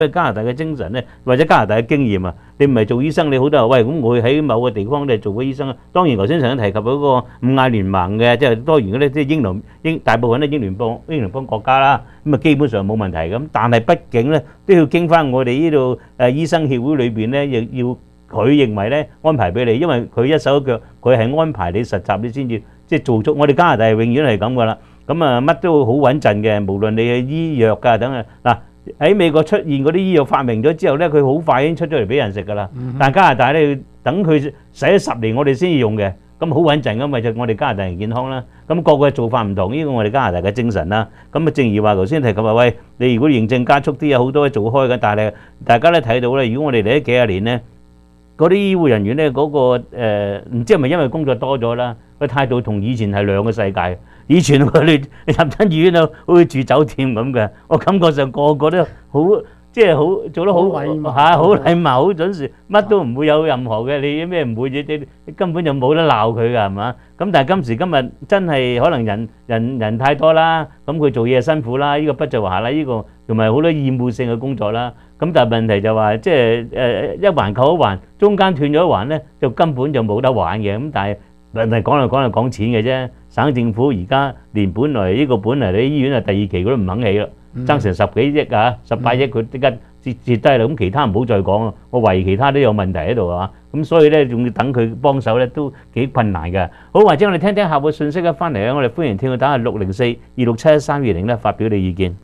加拿大嘅精神咧，或者加拿大嘅經驗啊，你唔係做醫生，你好多人話喂，咁我喺某個地方咧做過醫生啊。當然頭先曾經提及嗰個五亞聯盟嘅，即係多元嗰啲，即係大部分都英聯邦國家啦，咁啊基本上冇問題咁。但係畢竟咧都要經翻我哋呢度醫生協會裏邊咧，亦要佢認為咧安排俾你，因為佢一手一腳，佢係安排你實習，你先至即係做足。我哋加拿大永遠係咁噶啦，咁啊乜都好穩陣嘅，無論你係醫藥㗎等啊嗱。喺美國出現嗰啲醫藥發明咗之後咧，佢好快已經出咗嚟俾人食㗎啦。但係加拿大咧，要等佢使咗10年，我哋先至用嘅，咁好穩陣㗎嘛，就我哋加拿大人健康啦。咁個個嘅做法唔同，呢個我哋加拿大嘅精神啦。咁啊，正如話頭先提及話，喂，你如果認證加速啲，有好多嘢做開嘅，但係大家咧睇到咧，如果我哋嚟咗幾廿年咧，嗰啲醫護人員咧嗰個唔知係咪因為工作多咗啦，個態度同以前係兩個世界。以前我哋入親醫院啊，好似住酒店咁嘅，我感覺上個個都好，即係好做得好嚇，好禮貌，好準時，乜都唔會有任何嘅，你咩唔會，你根本就冇得鬧佢㗎，係嘛？咁但係今時今日真係可能人太多啦，咁佢做嘢辛苦啦，呢個不在話啦，呢個同埋好多厭惡性嘅工作啦。咁但係問題就話即係一環扣一環，中間斷咗一環咧，就根本就冇得玩嘅。咁但係問題講嚟講錢嘅啫。省政府而家連本來你醫院啊第二期佢都唔肯起啦，爭成10幾億啊，18億佢即刻跌低啦。咁其他唔好再講啦，我懷疑其他都有問題喺度啊。咁所以咧仲要等佢幫手咧都幾困難嘅。好，或者我哋聽聽下個信息咧，翻嚟咧，我哋歡迎聽佢打下604-267-1320咧，發表你意見。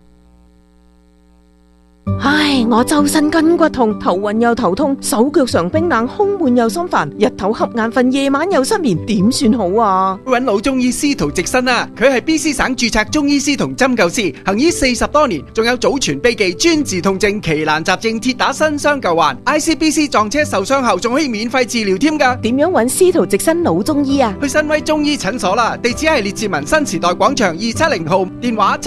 唉，我周身筋骨痛，頭暈又頭痛，手腳常冰冷，胸悶又心煩，日頭瞌眼瞓，夜晚又失眠，點算好啊？ 揾老中醫司徒直新啊，佢係 BC 省註冊中醫師同針灸師，行醫40多年，仲有祖傳秘技專治痛症、奇難雜症，鐵打新傷舊患。ICBC 撞車受傷後仲可以免費治療添㗎。 點樣揾司徒直新老中醫啊？ 去新威中醫診所啦，地址係列治文新時代廣場270號，電話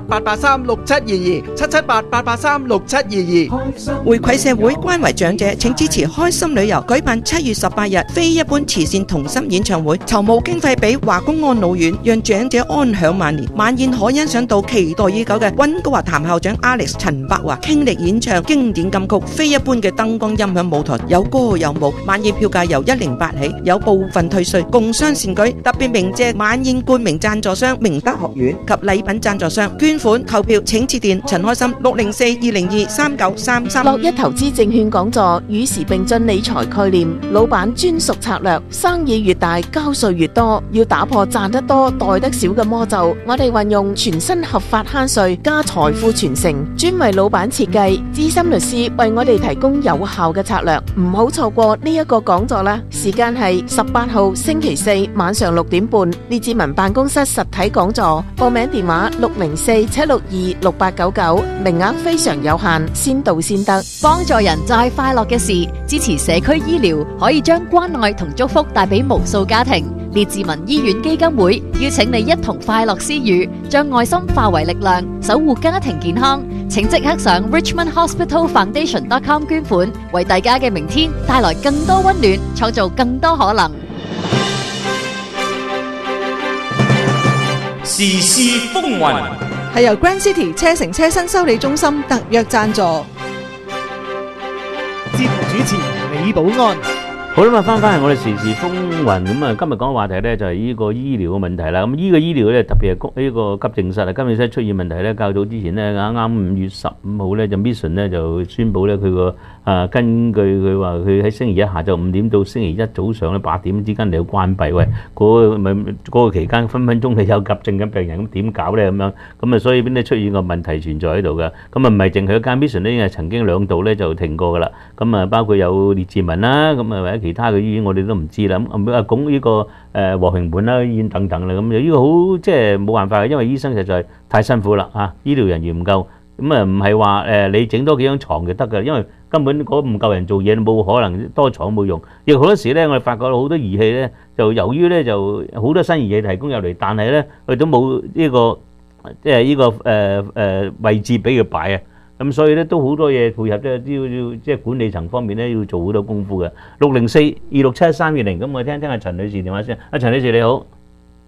778-883-6722，778-883-6722。 回饋社會，關懷長者，請支持開心旅遊舉辦7月18日非一般慈善同心演唱會，籌募經費俾華工安老院，讓長者安享晚年。晚宴可欣賞到期待已久嘅溫哥華譚校長 Alex 陳柏華傾力演唱經典金曲，非一般嘅燈光音響舞台，有歌有舞。晚宴票價由108起，有部分退稅，共襄善舉。特別鳴謝晚宴冠名贊助商明德學院及禮品贊助商。捐款購票請致電陳開心604-202-3933。 樂一投資證券講座，與時並進理財概念，老闆專屬策略，生意越大交稅越多，要打破賺得多袋得少嘅魔咒。我哋運用全新合法慳稅加財富傳承，專為老闆設計，資深律師為我哋提供有效嘅策略。唔好錯過呢一個講座啦！時間係18號星期四晚上6點半，列治文辦公室實體講座。報名電話604-762-6899，名額非常有限，先到先得。 幫助人就係快樂嘅事，支持社區醫療可以將關愛同祝福帶俾無數家庭。列治文醫院基金會邀請你一同快樂施予，將愛心化為力量，守護家庭健康。請即刻上 richmondhospitalfoundation.com 捐款，為大家嘅明天帶來更多溫暖，創造更多可能。 時事風雲係由 Grand City 車城車新修理中心特約贊助。 節目主持李寶安。 好啦，翻嚟我哋時事風雲咁啊！今日講嘅話題咧就係呢個醫療嘅問題啦。咁呢個醫療咧特別係呢個急症室啊，急症室出現問題咧，較早之前咧啱啱5月15號咧就 Mission 咧就宣布咧佢個根據佢話佢喺星期一下晝5點到星期一早上咧8點之間嚟到關閉。喂，嗰個期間分分鐘係有急症嘅病人，咁點搞咧咁樣？咁啊，所以邊啲出現個問題存在喺度嘅？咁啊唔係淨係一間 Mission 咧，已經係曾經2度咧就停過噶啦。咁啊包括有列治文啦，咁啊或者其他嘅醫院我哋都唔知啦。咁啊講呢個和平門啦醫院等等啦，咁呢個好即係冇辦法嘅，因為醫生實在太辛苦啦嚇，醫療人員唔夠。咁啊唔係話你整多幾張床就得㗎，因為根本嗰唔夠人做嘢，冇可能多床冇用。亦好多時咧，我哋發覺好多儀器咧，就由於咧就好多新儀器提供入嚟，但係咧佢都冇呢個即係呢個位置俾佢擺啊。咁所以咧都好多嘢配合咧，都要即係管理層方面咧要做好多功夫嘅。604-267-1320，咁我聽聽阿陳女士電話先。阿陳女士你好。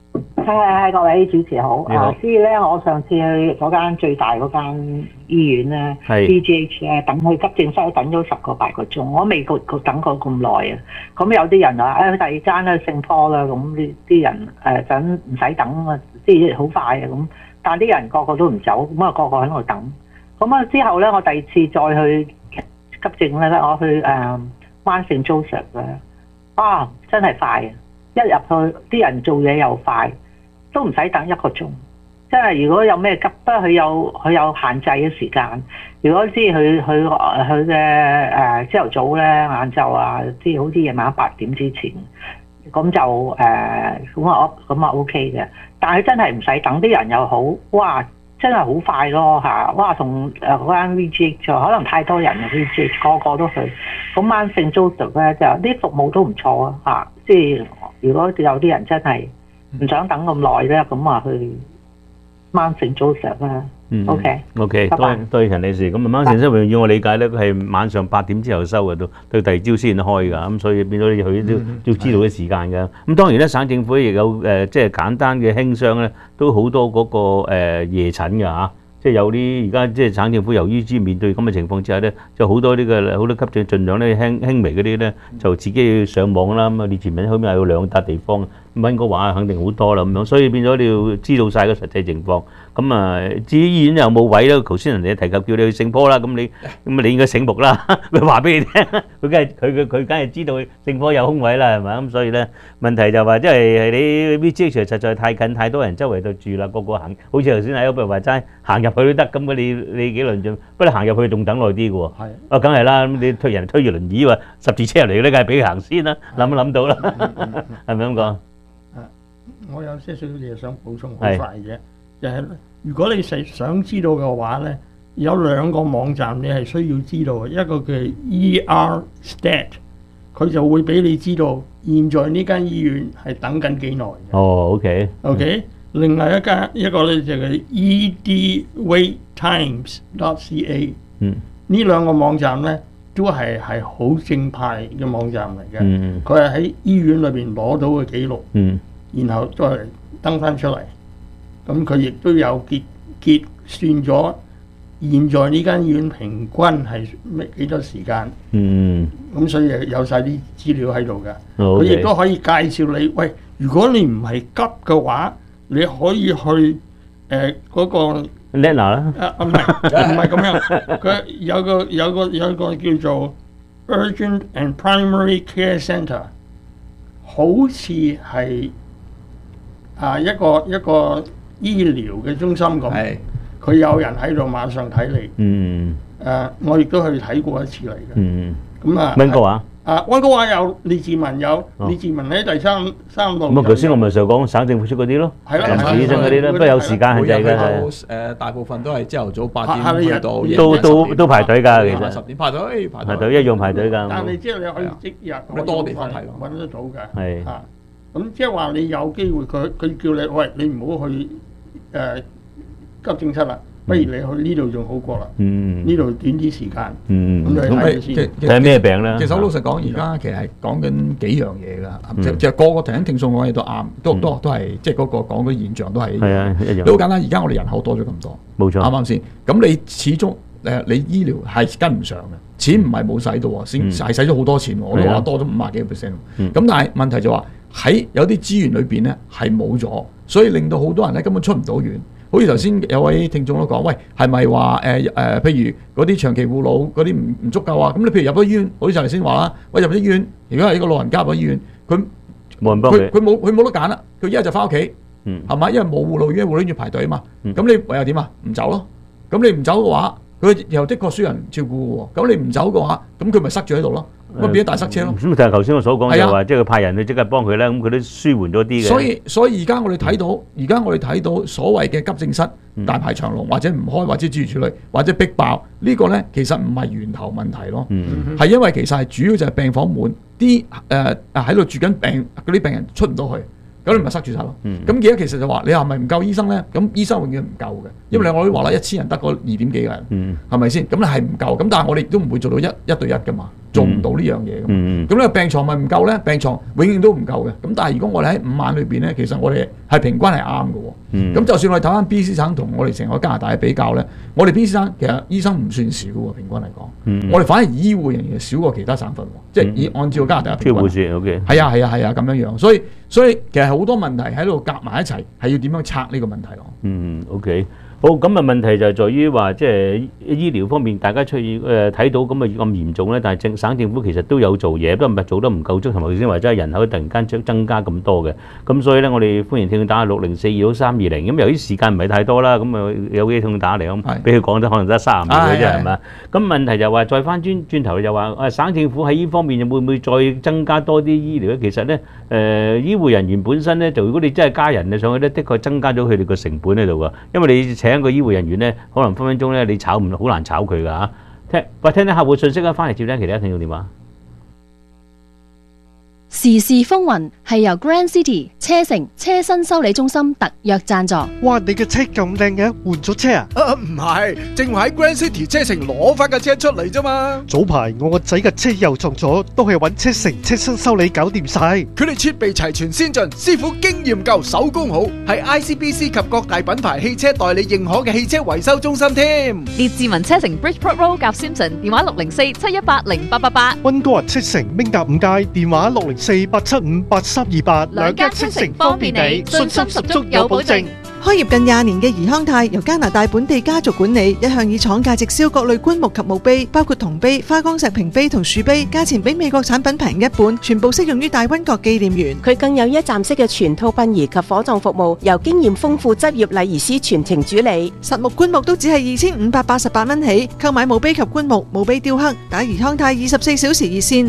係各位主持好。 你好所以咧，我上次去嗰間最大嗰間醫院咧係 ，BGH 咧，等去急症室等咗10個8個鐘，我未等過咁耐啊。咁有啲人話去第二間咧聖科啦，咁啲人等唔使等啊，即係好快啊咁。但啲人個個都唔走，咁啊個個喺度等。咁啊之後咧，我第二次再去急症咧，我去灣聖 Joseph 咧，真係快啊！一入去啲人做嘢又快，都唔使等1個鐘。真係如果有咩急，不過佢有限制嘅時間。如果知佢嘅朝頭早咧、晏晝啊，即係好似夜晚8點之前，咁就咁啊 OK 嘅。但係真係唔使等，啲人又好，哇！真係好快咯嚇，哇！同嗰間 VGH 就可能太多人啦 ，VGH 個個都去。咁晚聖 Joseph 咧就啲服務都唔錯啊嚇，即係如果有啲人真係唔想等咁耐咧，咁啊去晚聖 Joseph 啦。OK， 多謝陳女士。咁晚聖 Joseph 要我理解咧，佢係晚上8點之後收嘅，到第二朝先開㗎。咁所以變咗你佢都要知道啲時間㗎。咁當然咧，省政府亦有即係簡單嘅輕傷咧，都好多嗰個夜診㗎嚇。即係有啲而家即係省政府由於面對咁嘅情況之下咧，就好多好多急症盡量咧輕微嗰啲咧就自己要上網啦。咁啊，你前面後面有2笪地方，溫哥華肯定好多啦咁樣，所以變咗你要知道晒個實際情況。咁啊，至於醫院有冇位咧？頭先人哋提及叫你去聖科啦，咁你應該醒目啦，佢話俾你聽，佢梗係知道聖科有空位啦，係咪？咁所以咧問題就話即係你 VGH 實在太近，太多人周圍度住啦，個個行，好似頭先喺嗰度話齋行入去都得，咁你幾輪鐘？不過你行入去仲等耐啲嘅喎。係。梗係啦，咁你推住輪椅話10字車入嚟咧，梗係俾佢行先啦，諗到啦，係咪咁講？ 我有些少嘢想補充，好快嘅，就係如果你想知道嘅話咧，有2個網站你係需要知道嘅，一個叫 ER-Stat， 佢就會俾你知道現在呢間醫院係等緊幾耐嘅。OK。另外一個咧就係 edwaittimes.ca。呢2個網站咧都係好正派嘅網站嚟嘅。佢係喺醫院裏邊攞到嘅記錄。然後再登翻出嚟，咁佢亦都有結算咗現在呢間醫院平均係幾多時間，咁所以有晒啲資料喺度嘅。佢亦都可以介紹你，喂，如果你唔係急嘅話，你可以去嗰個 Lena 啦， 唔係咁樣，佢有個叫做 Urgent and Primary Care Centre， 好似係一個醫療嘅中心咁，佢有人喺度馬上睇你。我亦都去睇過一次嚟嘅。咁啊，溫哥華溫哥華有列治文，列治文喺第三路。 咁啊，頭先我咪就講省政府出嗰啲咯，臨時醫生嗰啲咧，不過有時間限制嘅。 大部分都係朝頭早8點去到， 都排隊㗎，其實 10點排隊， 一樣排隊㗎。 但係即係你可以即日多地方睇揾得到㗎。 係。 咁即係話你有機會，佢叫你，喂，你唔好去急症室啦，不如你去呢度仲好過啦。呢度短啲時間。咁你睇先。 睇咩病咧？ 其實我老實講，而家其實係講緊幾樣嘢㗎。其實個個聽眾講嘢都啱，都係即係嗰個講嘅現象都係一樣。係啊，一樣。你好簡單，而家我哋人口多咗咁多， 冇錯。 啱唔啱先？咁你始終你醫療係跟唔上嘅，錢唔係冇使到喎，先係使咗好多錢喎。我都話多咗50幾%。咁但係問題就話，喺有啲資源裏邊咧係冇咗，所以令到好多人咧根本出唔到院。好似頭先有位聽眾都講，喂，係咪話譬如嗰啲長期護老嗰啲唔足夠啊？咁你譬如入咗醫院，好似頭先話啦，喂，入咗醫院，如果係一個老人家入咗醫院，佢冇人幫佢， 佢冇得揀啦，佢一係就翻屋企，係嘛？因為冇護老院，護老院要排隊啊嘛。咁你唯有點啊？唔走咯。咁你唔走嘅話，佢又的確需要人照顧嘅喎。咁你唔走嘅話，咁佢咪塞住喺度咯。咁變咗大塞車咯。咁就係頭先我所講就話，即係佢派人去即刻幫佢咧，咁佢都舒緩咗啲嘅。所以而家我哋睇到，所謂嘅急症室大排長龍，或者唔開，或者諸如此類，或者逼爆呢個咧，其實唔係源頭問題咯。係因為其實係主要就係病房滿，啲喺度住緊病嗰啲病人出唔到去。咁你咪塞住晒咯。咁而家其實就話你係咪唔夠醫生咧？咁醫生永遠唔夠嘅，因為我都話啦，1000人得個2點幾個人，係咪先？咁你係唔夠。咁但係我哋都唔會做到一對一噶嘛。 做唔到呢樣嘢咁。咁咧病床咪唔夠咧？病床永遠都唔夠嘅。咁但係如果我哋喺5晚裏邊咧，其實我哋係平均係啱嘅喎。咁就算我哋睇翻 BC 省同我哋成個加拿大比較咧，我哋 BC 省其實醫生唔算少喎，平均嚟講。我哋反而醫護人員少過其他省份喎，即係按照加拿大嘅平均。 OK。 係啊咁樣樣，所以其實好多問題喺度夾埋一齊，係要點樣拆呢個問題咯。 OK。好，咁啊問題就係在於話，即係醫療方面，大家出現睇到咁嚴重咧，但係省政府其實都有做嘢，都唔係做得唔夠足，同埋頭先話真係人口突然間增加咁多嘅，咁所以咧我哋歡迎聽眾打604-26320，咁由於時間唔係太多啦，咁啊有幾聽眾打嚟咁，俾佢講得可能得30秒嘅啫，係嘛？咁問題就話再翻轉頭就話，省政府喺呢方面會唔會再增加多啲醫療咧？其實咧，醫護人員本身咧，就如果你真係加人上去咧，的確增加咗佢哋個成本喺度㗎，因為你請一個醫護人員咧，可能分分鐘咧你炒唔好難炒佢㗎嚇。聽啲客戶信息啦，翻嚟接聽其他聽眾電話。 時事風雲係由 Grand City 車城車身修理中心特約贊助。 哇！你嘅車咁靚嘅，換咗車啊？ 唔係，正話喺 Grand City 車城攞翻架車出嚟啫嘛。 早排我個仔嘅車又撞咗，都係揾車城車身修理搞掂晒。 佢哋設備齊全先進，師傅經驗夠，手工好，係 ICBC 及各大品牌汽車代理認可嘅汽車維修中心添。 列治文車城 Bridgeport Road 夾 Simpson， 電話604-718-0888。 溫哥華車城明達5街，電話604-875-8328。 兩間車城方便你，信心十足有保證。 開業近20年嘅怡康泰由加拿大本地家族管理，一向以廠價直銷各類棺木及墓碑，包括銅碑、花崗石屏碑同樹碑，價錢比美國產品平一半，全部適用於大溫國紀念園。 佢更有一站式嘅全套殯儀及火葬服務，由經驗豐富執業禮儀師全程主理。 實木棺木都只係2588蚊起，購買墓碑及棺木、墓碑雕刻，打怡康泰24小時熱線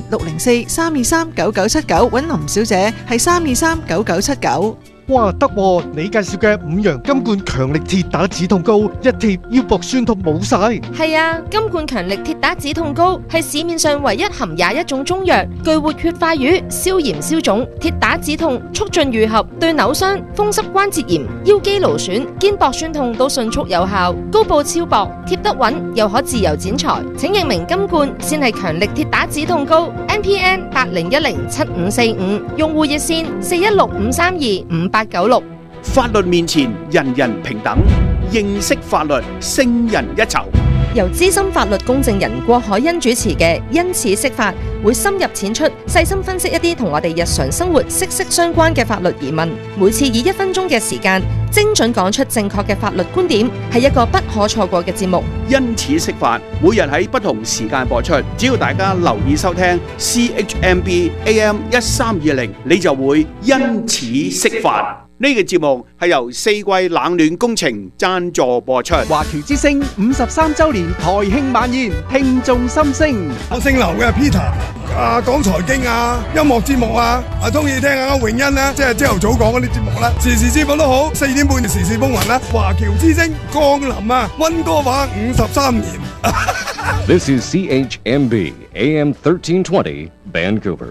604-323-9979，揾林小姐係323-9979。 哇，得喎！你介紹嘅5羊金冠強力鐵打止痛膏，一貼腰膊酸痛冇晒。 係啊，金冠強力鐵打止痛膏係市面上唯一含21種中藥，具活血化瘀、消炎消腫、鐵打止痛、促進愈合，對扭傷、風濕關節炎、腰肌勞損、肩膊酸痛都迅速有效。膏布超薄，貼得穩，又可自由剪裁。請認明金冠先係強力鐵打止痛膏 ，NPN 80107545，用戶熱線416-532-5896。 法律面前人人平等，認識法律勝人一籌。 由資深法律公證人郭海欣主持嘅因此釋法，會深入淺出，細心分析一啲同我哋日常生活息息相關嘅法律疑問。每次以1分鐘嘅時間，精準講出正確嘅法律觀點，係一個不可錯過嘅節目。 因此釋法，每日喺不同時間播出，只要大家留意收聽 CHMB AM 1320，你就會因此釋法。呢個節目係由四季冷暖工程贊助播出。 華僑之聲53週年台慶晚宴，聽眾心聲。 我姓劉嘅 Peter，講財經啊、音樂節目啊，中意聽下詠欣啦，即係朝頭早講嗰啲節目啦，時時節目都好。4點半嘅時事風雲啦，華僑之聲降臨啊，溫哥華53年。 This is CHMB AM 1320 Vancouver。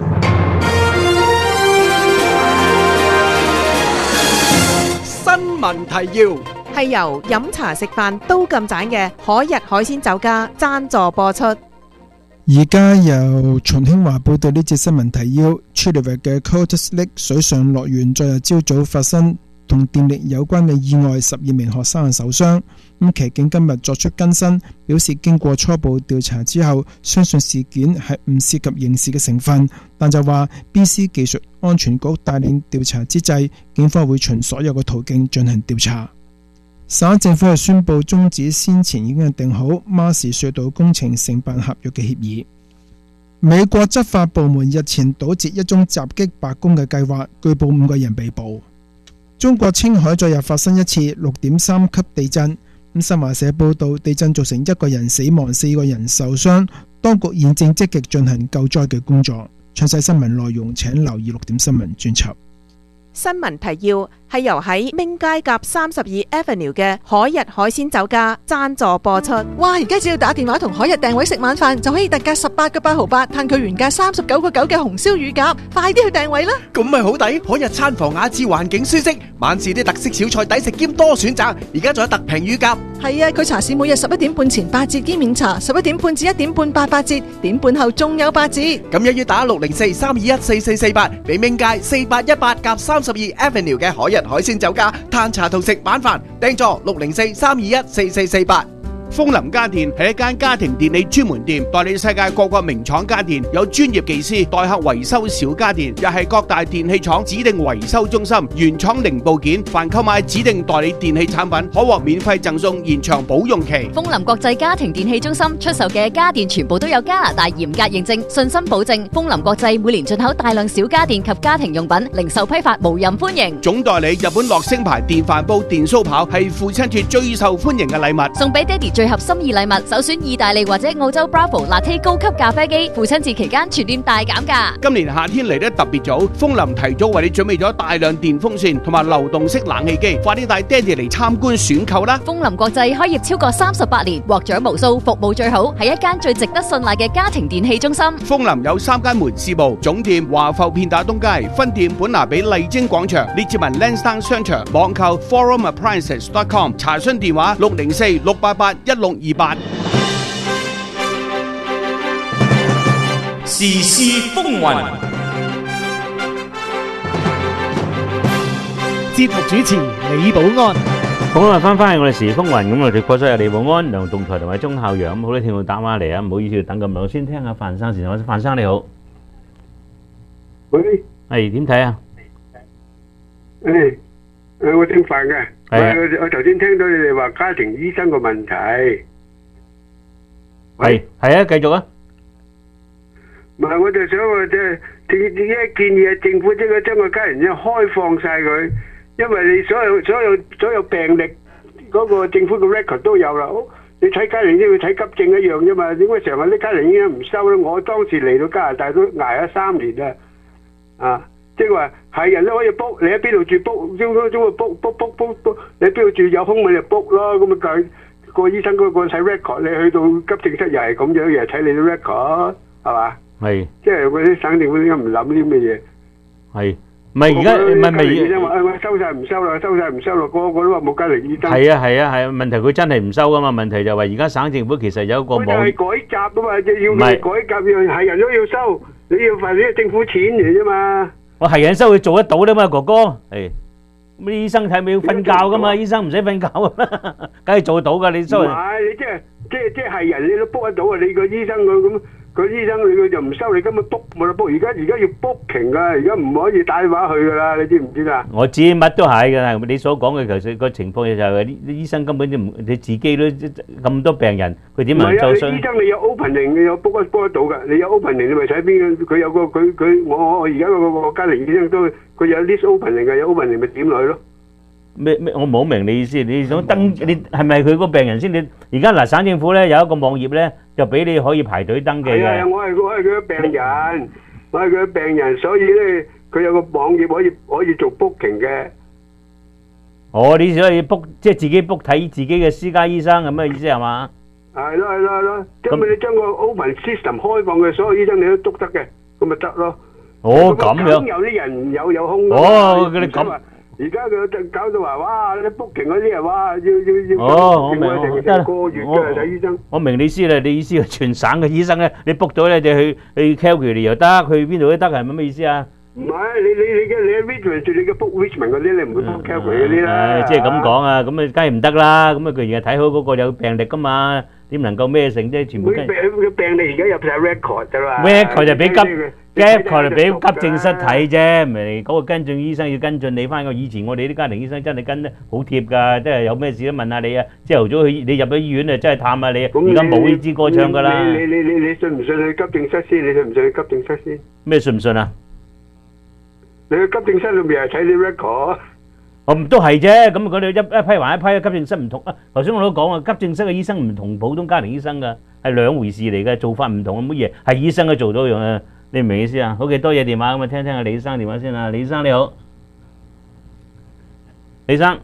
新聞提要係由飲茶食飯都咁盞嘅海逸海鮮酒家贊助播出。 而家由秦興華報道呢節新聞提要。Chilliwack 嘅 Colditz Lake 水上樂園昨日朝早發生同電力有關嘅意外，12名學生受傷。騎警今日作出更新，表示經過初步調查之後，相信事件係唔涉及刑事嘅成分，但就話 BC 技術安全局帶領調查之際，警方會循所有嘅途徑進行調查。省政府係宣布終止先前已經訂好馬士隧道工程承辦合約嘅協議。美國執法部門日前堵截一宗襲擊白宮嘅計劃，據報5個人被捕。中國青海昨日發生一次6.3級地震，新華社報道地震造成1個人死亡，4個人受傷，當局現正積極進行救災嘅工作。詳細新聞內容請留意6點新聞專輯。 新聞提要： 係由喺明街夾32 Avenue 嘅海日海鮮酒家贊助播出。 哇！而家只要打電話同海日訂位食晚飯，就可以特價18個8毫8，嘆佢原價39個9嘅紅燒乳鴿，快啲去訂位啦！ 咁咪好抵，海日餐房雅致，環境舒適，晚市啲特色小菜抵食兼多選擇，而家仲有特平乳鴿。 係啊，佢茶市每日11點半前8折兼免茶，11點半至1點半8折，點半後仲有8折。 咁一於打604-321-4448，俾明街4818夾32 Avenue 嘅海日海鮮酒家嘆茶同食晚飯，訂座604-321-4448。 楓林家電係一間家庭電器專門店，代理世界各國名廠家電，有專業技師代客維修小家電，又係各大電器廠指定維修中心，原廠零部件，凡購買指定代理電器產品，可獲免費贈送延長保用期。 楓林國際家庭電器中心出售嘅家電全部都有加拿大嚴格認證，信心保證。楓林國際每年進口大量小家電及家庭用品，零售批發無任歡迎。 總代理日本樂聲牌電飯煲、電酥刨係父親節最受歡迎嘅禮物， 送俾爹哋最合心意禮物，首選意大利或者澳洲 Bravo Latte 高級咖啡機，父親節期間全店大減價。 今年夏天嚟得特別早，楓林提早為你準備咗大量電風扇同埋流動式冷氣機，快啲帶爹哋嚟參觀選購啦！ 楓林國際開業超過38年，獲獎無數，服務最好，係一間最值得信賴嘅家庭電器中心。 楓林有3間門市部，總店華埠片打東街，分店本拿比麗晶廣場，列治文 Lansdowne 商場，網購 forumappliances.com， 查詢電話604-688-1628。 時事風雲， 節目主持李寶安。 好啦，翻去我哋時事風雲，咁我哋播出有李寶安、梁棟才同埋鐘孝陽，咁好多聽眾打電話嚟啊，唔好意思要等咁耐，先聽下范生先。范生你好， 喂， 係點睇啊？ 我姓范嘅， 係我頭先聽到你哋話家庭醫生個問題， 係啊，繼續啊。 唔係，我就想話即係建議政府應該將個家庭醫生開放晒佢，因為你所有病歷嗰個政府嘅 record 都有啦。你睇家庭醫生睇急症一樣啫嘛，點解成日啲家庭醫生唔收咧？我當時嚟到加拿大都捱咗3年啊！即係話係人都可以 book， 你喺邊度住 book， book， 你喺邊度住有空咪就 book 咯。咁啊，個醫生嗰個睇 record， 你去到急症室又係咁樣，又係睇你啲 record， 係嘛？係，即係嗰啲省政府點解唔諗啲咩嘢？係，唔係而家唔係醫生話我收晒唔收啦，收晒唔收啦，個個都話冇家庭醫生。係啊，問題佢真係唔收噶嘛？問題就係話而家省政府其實有一個網，係改革啊嘛，要改革要係人都要收，你要罰啲政府錢嚟啫嘛。我係人收佢做得到啦嘛，哥哥，係咁啲醫生睇咪要瞓覺噶嘛？醫生唔使瞓覺啊，梗係做得到噶，你收。唔係你即係人你都 book 得到啊！你個醫生咁。個醫生佢就唔收你，根本 book 冇得 book。而家要 booking 噶，而家唔可以打電話去噶啦，你知唔知啊？我知乜都係嘅，你所講嘅其實個情況就係話啲醫生根本就唔，你自己都咁多病人，佢點能夠？唔係啊，你醫生你有 opening， 你有 book 得到㗎。你有 opening， 你咪睇邊個？佢有個我而家個家庭醫生都佢有 list opening 嘅，有 opening 咪點落去咯？咩？我冇明你意思，你想登你係咪佢個病人先？你而家嗱省政府咧有一個網頁咧，就俾你可以排隊登記嘅。係啊，我係佢嘅病人，我係佢嘅病人，所以咧佢有個網頁可以做 booking 嘅。哦，你可以 book 即係自己 book 睇自己嘅私家醫生咁嘅意思係嘛？係咯。咁你將個 open system 開放嘅所有醫生你都督得嘅，咁咪得咯。哦，咁樣。有啲人有空。哦，佢哋咁。而家佢搞到話，哇！你 booking 嗰啲人，哇！要我明，成個月嘅睇醫生。我明你意思啦，你意思係全省嘅醫生咧，你 book 咗咧就去 Calgary 又得，去邊度都得，係咪咩意思啊？唔係，你 Richmond 你嘅 book Richmond 嗰啲，你唔會 book Calgary 嗰啲啦。即係咁講啊，咁啊，梗係唔得啦。咁啊，佢而家睇好嗰個有病歷噶嘛，點能夠咩成啫？全部病歷而家入晒 record 啫嘛。record 就俾record 就俾急症室睇啫，咪嗰個跟進醫生要跟進你翻個。以前我哋啲家庭醫生真係跟得好貼㗎，即係有咩事都問下你啊。朝頭早你入咗醫院啊，真係探下你。而家冇呢支歌唱㗎啦。你信唔信去急症室先？你信唔信去急症室先？咩信唔信啊？你去急症室裏面係睇啲 record。我唔都係啫，咁佢哋一批還一批，急症室唔同啊。頭先我都講啊，急症室嘅醫生唔同普通家庭醫生㗎，係兩回事嚟嘅，做法唔同。乜嘢係醫生都做到一樣啊？你唔明意思啊？好嘅，多謝電話咁啊，聽聽阿李生電話先啊。李生你好， 李生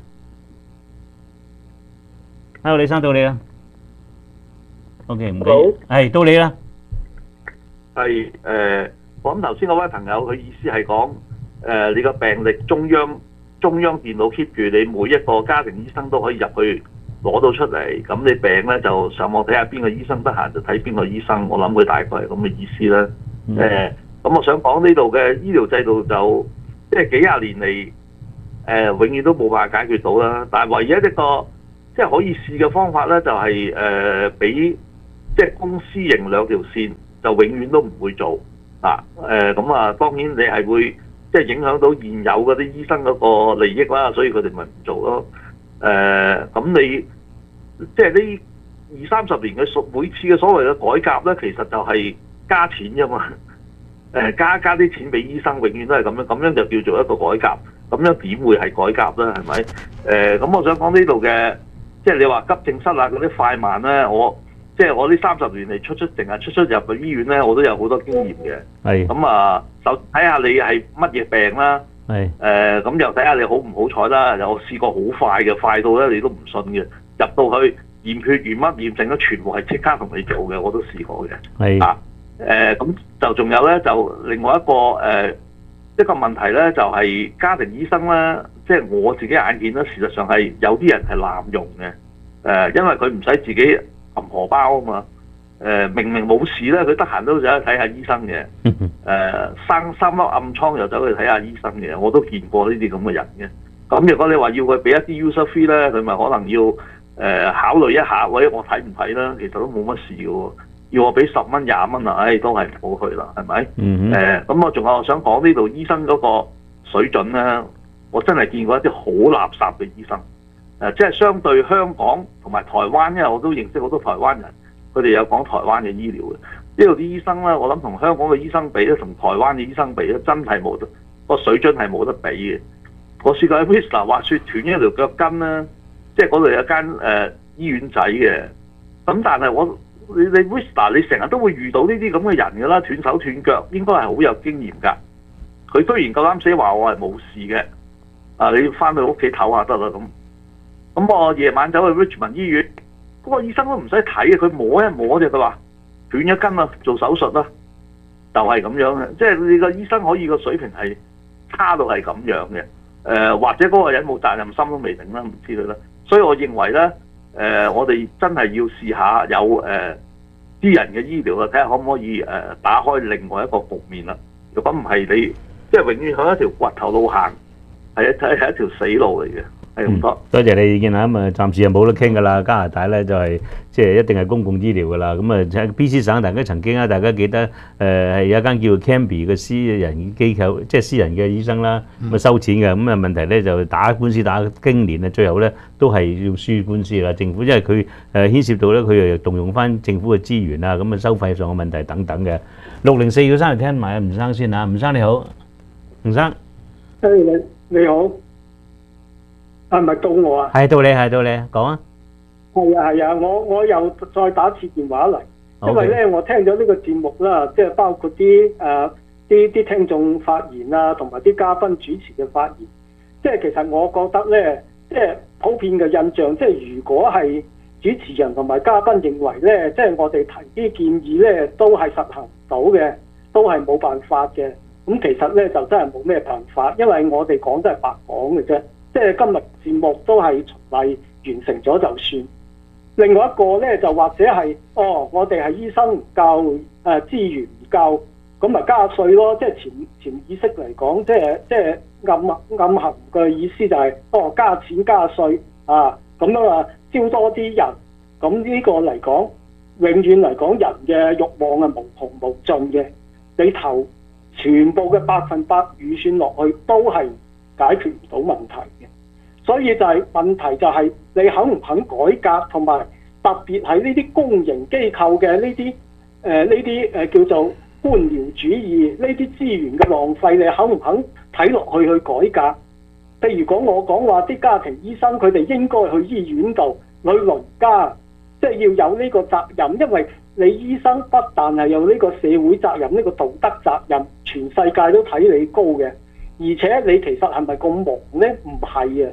，Hello，李生到你啦。OK， 唔緊要，係到你啦。 係我諗頭先嗰位朋友佢意思係講你個病歷中央電腦 keep 住，你每一個家庭醫生都可以入去攞到出嚟，咁你病咧就上網睇下邊個醫生得閒就睇邊個醫生，我諗佢大概係咁嘅意思啦。咁我想講呢度嘅醫療制度就即係幾廿年嚟永遠都冇辦法解決到啦。但係唯一一個即係可以試嘅方法咧，就係俾即係公私營兩條線，就永遠都唔會做嗱。咁啊，當然你係會即係影響到現有嗰啲醫生嗰個利益啦，所以佢哋咪唔做咯。咁你即係呢20-30年嘅每次嘅所謂嘅改革咧，其實就係加錢啫嘛。加啲錢俾醫生，永遠都係咁樣，咁樣就叫做一個改革。咁樣點會係改革咧？係咪？咁我想講呢度嘅，即係你話急症室啊嗰啲快慢咧，即係我呢30年嚟淨係出入去醫院咧，我都有好多經驗嘅。係。咁啊，首睇下你係乜嘢病啦。係。咁又睇下你好唔好彩啦。我試過好快嘅，快到咧你都唔信嘅。入到去驗血驗乜驗症咧，全部係即刻同你做嘅，我都試過嘅。係。啊。咁就仲有咧，就另外一個問題咧，就係家庭醫生咧，即係我自己眼見咧，事實上係有啲人係濫用嘅。因為佢唔使自己揞荷包啊嘛。明明冇事咧，佢得閒都走去睇下醫生嘅。生3粒暗瘡又走去睇下醫生嘅，我都見過呢啲咁嘅人嘅。咁如果你話要佢俾一啲 user fee 咧，佢咪可能要考慮一下，或者我睇唔睇啦？其實都冇乜事嘅喎。要我俾10蚊20蚊啊，都係唔好去啦，係咪？咁我仲有想講呢度醫生嗰個水準咧，我真係見過一啲好垃圾嘅醫生。即係相對香港同埋台灣，因為我都認識好多台灣人，佢哋有講台灣嘅醫療嘅。呢度啲醫生咧，我諗同香港嘅醫生比咧，同台灣嘅醫生比咧，真係冇得個水準係冇得比嘅。我試過喺 Whistler 滑雪斷咗條腳筋啦，即係嗰度有間醫院仔嘅。咁但係你 Whistler 你成日都會遇到呢啲咁嘅人㗎啦，斷手斷腳，應該係好有經驗㗎。佢居然夠膽死話我係冇事嘅，你翻去屋企唞下得啦咁。咁我夜晚走去 Richmond 醫院，嗰個醫生都唔使睇嘅，佢摸一摸啫，佢話斷咗筋啦，做手術啦，就係咁樣嘅。即係你個醫生可以個水平係差到係咁樣嘅，或者嗰個人冇責任心都未定啦，唔知佢啦。所以我認為咧。我哋真係要試下有私人嘅醫療啦，睇下可唔可以打開另外一個局面啦。如果唔係你，即係永遠向一條掘頭路行，係一條死路嚟嘅。係咁多。多謝你意見啦。咁啊，暫時就冇得傾㗎啦。加拿大咧就係即係一定係公共醫療㗎啦。咁啊，喺 BC 省大家曾經大家記得係有一間叫 Cambie 嘅私人機構，即係私人嘅醫生啦，咁啊收錢嘅。咁啊問題咧就打官司打經年啊，最後咧都係要輸官司啦。政府因為佢牽涉到咧，佢又動用翻政府嘅資源啊，咁啊收費上嘅問題等等嘅。604要生嚟聽埋啊，吳生先嚇，吳生你好，吳生。 你好。係咪到我啊？ 係到你，講啊！ 係啊，我又再打次電話嚟，因為咧我聽咗呢個節目啦，即係包括啲聽眾發言啊，同埋啲嘉賓主持嘅發言，即係其實我覺得咧，即係普遍嘅印象，即係如果係主持人同埋嘉賓認為咧，即係我哋提啲建議咧都係實行唔到嘅，都係冇辦法嘅，咁其實咧就真係冇咩辦法，因為我哋講都係白講嘅啫。即係今日節目都係循例完成咗就算。另外一個咧就或者係我哋係醫生唔夠，資源唔夠，咁咪加稅咯。即係潛意識嚟講，即係暗含嘅意思就係加錢加稅啊，咁樣啊招多啲人。咁呢個嚟講，永遠嚟講人嘅慾望係無窮無盡嘅。你投全部嘅100%預算落去都係解決唔到問題嘅，所以就係問題就係你肯唔肯改革，同埋特別係呢啲公營機構嘅呢啲叫做官僚主義，呢啲資源嘅浪費，你肯唔肯睇落去改革？譬如講我講話啲家庭醫生，佢哋應該去醫院度去輪家，即係要有呢個責任，因為你醫生不但係有呢個社會責任，呢個道德責任，全世界都睇你高嘅。而且你其實係咪咁忙呢？唔係啊！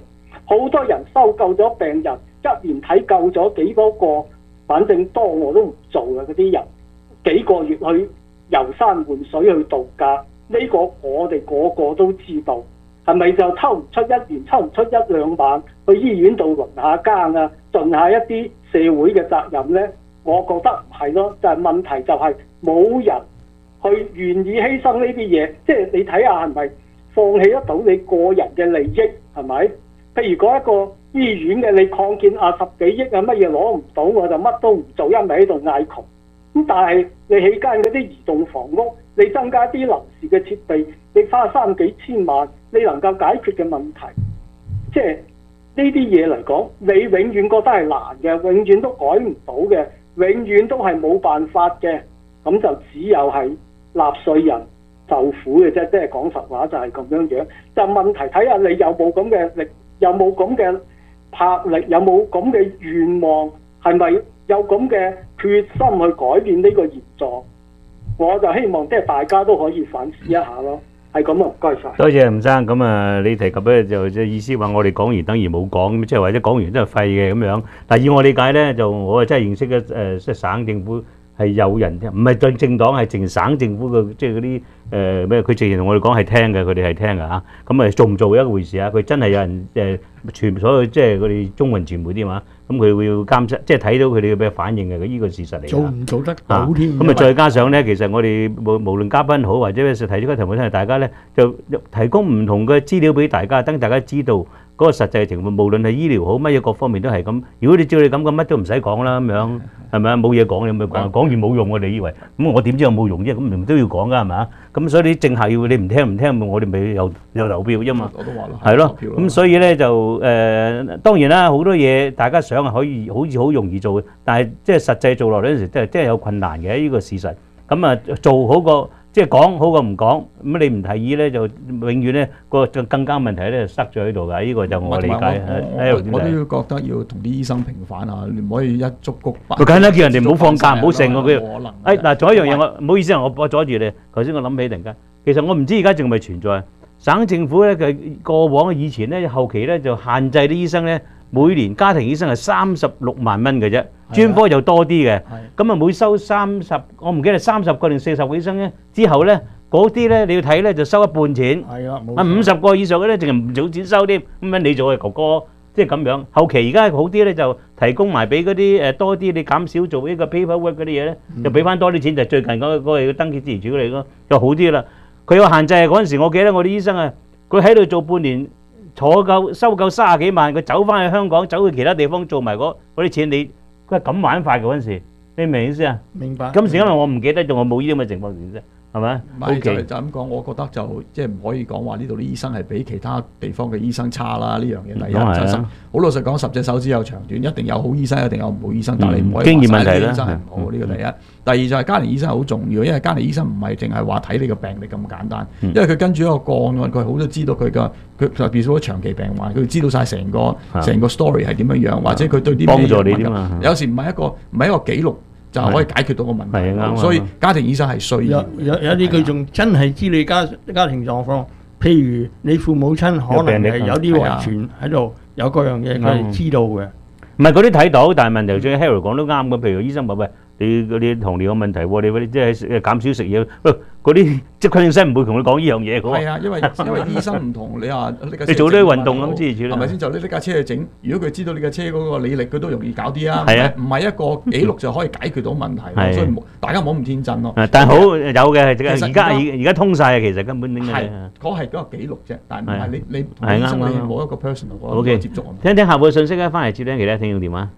好多人收救咗病人，一年睇救咗幾多個，反正多我都唔做嘅嗰啲人，幾個月去遊山玩水去度假，呢個我哋個個都知道，係咪就抽唔出一年抽唔出一兩萬去醫院度輪下更啊，盡下一啲社會嘅責任呢？我覺得唔係咯，但係問題就係冇人去願意犧牲呢啲嘢，即係你睇下係咪放棄得到你個人嘅利益係咪？譬如講一個醫院嘅你擴建10幾億啊，乜嘢攞唔到我就乜都唔做，一味喺度嗌窮。咁但係你起間嗰啲移動房屋，你增加啲臨時嘅設備，你花3幾千萬，你能夠解決嘅問題，即係呢啲嘢嚟講，你永遠覺得係難嘅，永遠都改唔到嘅，永遠都係冇辦法嘅，咁就只有係納稅人受苦嘅啫，即係講實話就係咁樣樣。就問題睇下你有冇咁嘅力，有冇咁嘅魄力，有冇咁嘅願望，係咪有咁嘅決心去改變呢個現狀？我就希望即係大家都可以反思一下咯。係咁啊，唔該晒。 多謝吳生。咁啊，你提及咧就即係意思話我哋講完等於冇講，咁即係或者講完都係廢嘅咁樣。但係以我理解咧，就我係真係認識嘅即係省政府係有人聽，唔係對政黨係淨省政府嘅，即係嗰啲咩？佢直情同我哋講係聽嘅，佢哋係聽嘅嚇。咁啊做唔做一回事啊？佢真係有人傳所有即係佢哋中文傳媒啲嘛。咁佢會監測，即係睇到佢哋嘅咩反應嘅，呢個事實嚟。 做唔做得到添？ 咁啊，再加上咧，其實我哋無論嘉賓好或者提出嘅題目，真係大家咧就提供唔同嘅資料俾大家，等大家知道嗰個實際情況。無論係醫療好乜嘢各方面都係咁。如果你照你咁嘅，乜都唔使講啦，咁樣係咪啊？冇嘢講你咪講，講完冇用，我哋以為咁我點知有冇用啫？咁明明都要講㗎係咪啊？咁所以你政客要你唔聽，我哋咪有投票啫嘛。我都話咯，係咯。咁所以咧就當然啦，好多嘢大家想係可以好似好容易做嘅，但係即係實際做落嚟嗰陣時，真係有困難嘅呢個事實。咁啊，做好過即係講好過唔講。咁你唔提議咧，就永遠咧個更加問題咧塞咗喺度㗎。呢個就我理解。 我都要覺得要同啲醫生平反啊，你唔可以一觸谷百。 佢梗係啦，叫人哋唔好放假，唔好剩喎佢。嗱，仲有一樣嘢，我唔好意思啊，我阻住你。頭先我諗起突然間，其實我唔知而家仲未存在。省政府咧，佢過往以前咧，後期咧就限制啲醫生咧。每年家庭醫生係36萬蚊嘅啫，專科就多啲嘅。咁啊每收30，我唔記得30個定40個醫生咧，之後咧嗰啲咧你要睇咧就收一半錢。係啊，50個以上嘅咧淨係唔早錢收添。咁樣你做嘅哥哥，即係咁樣。後期而家好啲咧就提供埋俾嗰啲多啲，你減少做呢個 paperwork 嗰啲嘢咧，就俾翻多啲錢。就最近嗰個登記支持處理咯，就好啲啦。佢有限制嗰陣時，我記得我啲醫生啊，佢喺度做半年。收夠30幾萬，佢走翻去香港，走去其他地方做埋嗰啲錢，佢係咁玩法嘅嗰陣時，你明唔明意思啊？明白。今時因為我唔記得咗，我冇呢啲咁嘅情況先啫，係咪？ 唔係就咁講，我覺得就即係唔可以講話呢度啲醫生係比其他地方嘅醫生差啦。呢樣嘢第一，好老實講，10隻手指有長短，一定有好醫生，一定有唔好醫生，但係你唔可以話晒啲醫生係唔好。呢個第一。第二就係家庭醫生好重要，因為家庭醫生唔係淨係話睇你個病歷咁簡單，因為佢跟住一個個案，佢好多知道佢特別係長期病患，佢知道晒成個 story 係點樣樣，或者佢對啲咩幫助你啲嘛。有時唔係一個記錄就可以解決到個問題，所以家庭醫生係需要。 有啲佢仲真係知你家庭狀況，譬如你父母親可能係有啲遺傳喺度，有嗰樣嘢佢係知道嘅。 唔係嗰啲睇到，但係問題最 Harold 講都啱嘅，譬如醫生話喂。你嗰啲糖尿嘅問題喎，你嗰啲即係減少食嘢，嗰啲即係佢醫生唔會同你講呢樣嘢嘅喎。 係啊，因為醫生唔同你話你做啲運動咁之類， 係咪先？就呢架車去整，如果佢知道你架車嗰個履歷，佢都容易搞啲啊。 係啊， 唔係一個記錄就可以解決到問題，所以大家唔好咁天真咯。 但係好有嘅，而家通晒，其實根本點解？ 嗰係嗰個記錄啫，但係唔係你同醫生你冇一個 personal 嗰個接觸。 聽聽客戶嘅信息咧，翻嚟接聽其他聽眾電話。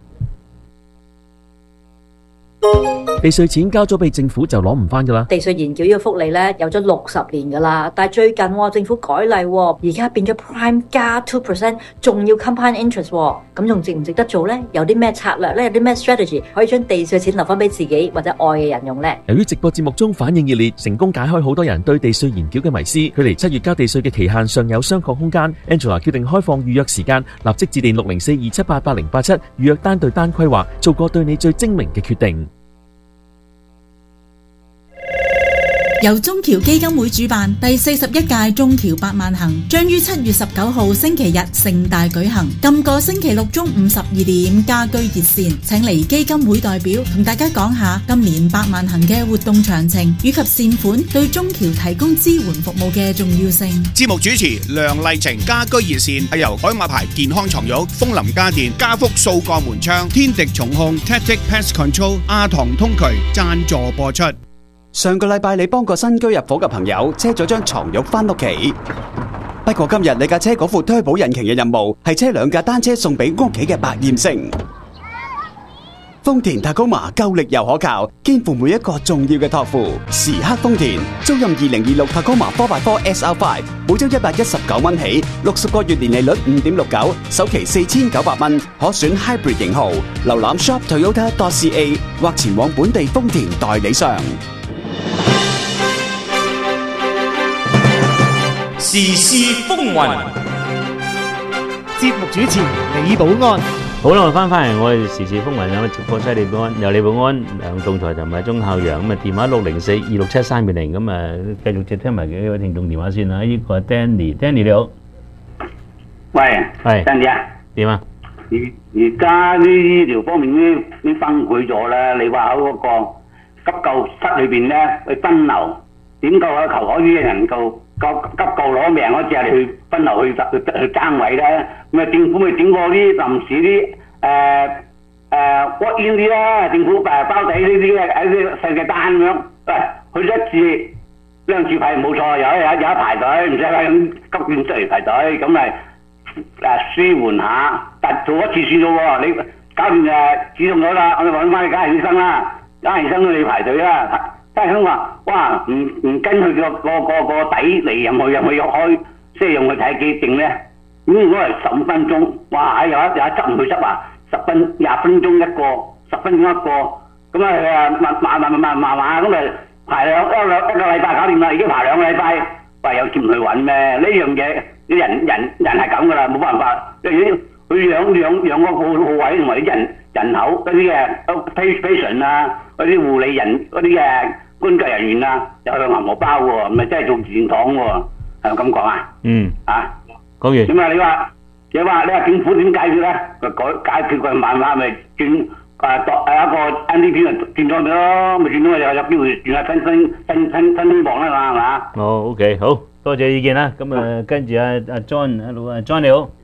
地稅錢交咗俾政府就攞唔翻噶啦。 地稅延繳呢個福利咧有咗60年噶啦，但係最近政府改例，而家變咗 Prime 加 2%， 仲要 compound interest， 咁仲值唔值得做呢？有啲咩策略呢？有啲咩 strategy 可以將地稅錢留翻俾自己或者愛嘅人用呢？ 由於直播節目中反應熱烈，成功解開好多人對地稅延繳嘅迷思，距離7月交地稅嘅期限尚有商榷空間。Angela 決定開放預約時間，立即致電60427888087預約單對單規劃，做個對你最精明嘅決定。 由中僑基金會主辦第41屆中僑百萬行將於7月19號星期日盛大舉行。今個星期六中午12點家居熱線，請嚟基金會代表同大家講下今年百萬行嘅活動詳情以及善款對中僑提供支援服務嘅重要性。 節目主持梁麗晴，家居熱線係由海馬牌健康床褥、風林家電、家福掃鋼門窗、天敵重控、Tactic Pest Control、亞堂通渠贊助播出。 上個禮拜你幫個新居入伙嘅朋友車咗張床褥返屋企，不過今日你架車嗰副推保引擎嘅任務係車2架單車送俾屋企嘅百厭星。豐田 Tacoma 夠力又可靠，肩負每一個重要嘅託付。時刻豐田，租賃2026 Tacoma 4x4 SR5，每周119蚊起，60個月年利率5.69%，首期4900蚊，可選 Hybrid 型號。瀏覽 shoptoyota.ca 或前往本地豐田代理商。 時事風雲， 節目主持李寶安。 好啦，我翻嚟我哋時事風雲有直播室李寶安，有李寶安、梁棟才同埋鐘孝陽咁啊，電話604267320咁啊，繼續接聽埋幾位聽眾電話先啦。呢個係 Danny 你好， 喂， 係 Danny 啊， 點啊？ 而家啲醫療方面已經崩潰咗啦。你話喺嗰個急救室裏邊咧去分流，點夠啊？求嗰啲人夠急救攞命嗰隻去分流去爭位咧，咁啊政府咪整過啲臨時啲work in 啲啦，政府包底呢啲喺啲世界單咁樣，喂，去一次兩次排冇錯，有一排隊，唔使喺急症室嚟排隊，咁咪舒緩下，但做一次算咗喎，你搞掂止痛咗啦，我哋揾翻你家醫生啦，家醫生都你排隊啦。家醫生話：哇，唔跟佢個底嚟入去開，即係用佢睇幾症咧，咁如果係15分鐘，哇！有一執唔去執啊，20分鐘一個，10分鐘一個，咁啊慢咁咪排一個禮拜搞掂啦，已經排2個禮拜，話有接唔去揾咩？呢樣嘢啲人係咁噶啦，冇辦法，佢養個鋪位同埋啲人口嗰啲嘅 patient 啊，嗰啲護理人嗰啲嘅官級人員啊，又向銀荷包喎，唔係真係做慈善堂喎，係咪咁講啊？講完。點啊？你話政府點解決咧？解決個辦法咪轉一個 NDP 咪轉咗咪咯？咪轉咗又有機會轉下新希望啦嘛，係嘛？ 好 OK， 好多謝意見啦。咁啊，跟住阿 John 你好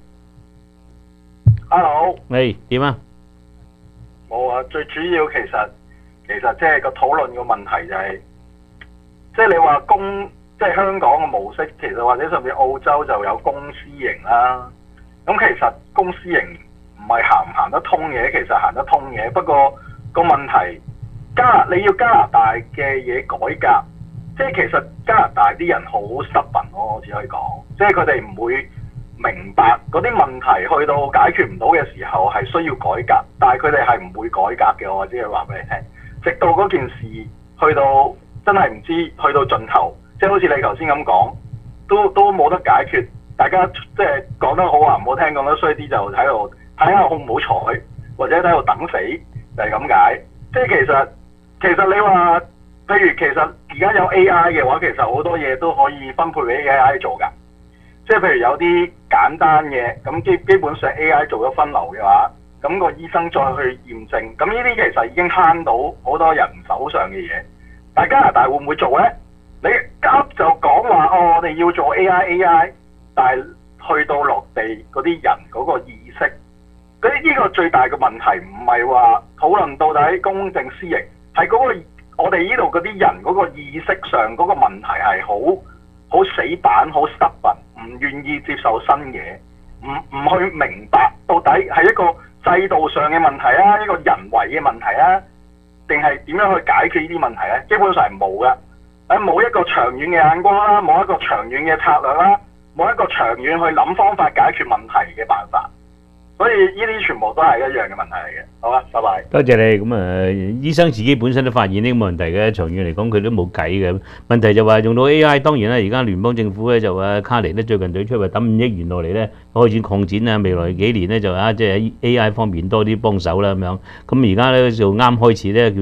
，Hello， 喂，點啊？ 冇啊，最主要其實即係個討論個問題就係，即係你話即係香港嘅模式，其實或者甚至澳洲就有公私營啦。咁其實公私營唔係行唔行得通嘅，其實行得通嘅。不過個問題，你要加拿大嘅嘢改革，即係其實加拿大啲人好stubborn咯，我只可以講，即係佢哋唔會明白嗰啲問題去到解決唔到嘅時候係需要改革，但係佢哋係唔會改革嘅，我只係話俾你聽。直到嗰件事去到真係唔知去到盡頭，即係好似你頭先咁講，都冇得解決。大家即係講得好話唔好聽，講得衰啲就喺度睇下好唔好彩，或者喺度等死，就係咁解。即係其實你話，譬如其實而家有 AI 嘅話，其實好多嘢都可以分配俾 AI 做㗎。即係譬如有啲簡單嘅，咁基本上 AI 做咗分流嘅話，咁個醫生再去驗證，咁呢啲其實已經慳到好多人手上嘅嘢。但加拿大會唔會做呢？你急就講話我哋要做 AI，但係去到落地嗰啲人嗰個意識，呢個最大嘅問題唔係話討論到底公正私營，係嗰個我哋呢度嗰啲人嗰個意識上嗰個問題係好死板、好 stubborn，唔願意接受新嘢，唔去明白到底係一個制度上嘅問題啊，一個人為嘅問題啊，定係點樣去解決呢啲問題咧？基本上係冇嘅，冇一個長遠嘅眼光啦，冇一個長遠嘅策略啦，冇一個長遠去諗方法解決問題嘅辦法。所以呢啲全部都係一樣嘅問題嚟嘅。好啊，拜拜。 多謝你。咁啊，醫生自己本身都發現呢個問題嘅，長遠嚟講佢都冇計嘅。問題就話用到 AI， 當然啦，而家聯邦政府咧就話卡尼咧最近對出話抌5億元落嚟咧，開始擴展啊，未來幾年咧就即係喺 AI 方面多啲幫手啦咁樣。咁而家咧就啱開始咧叫做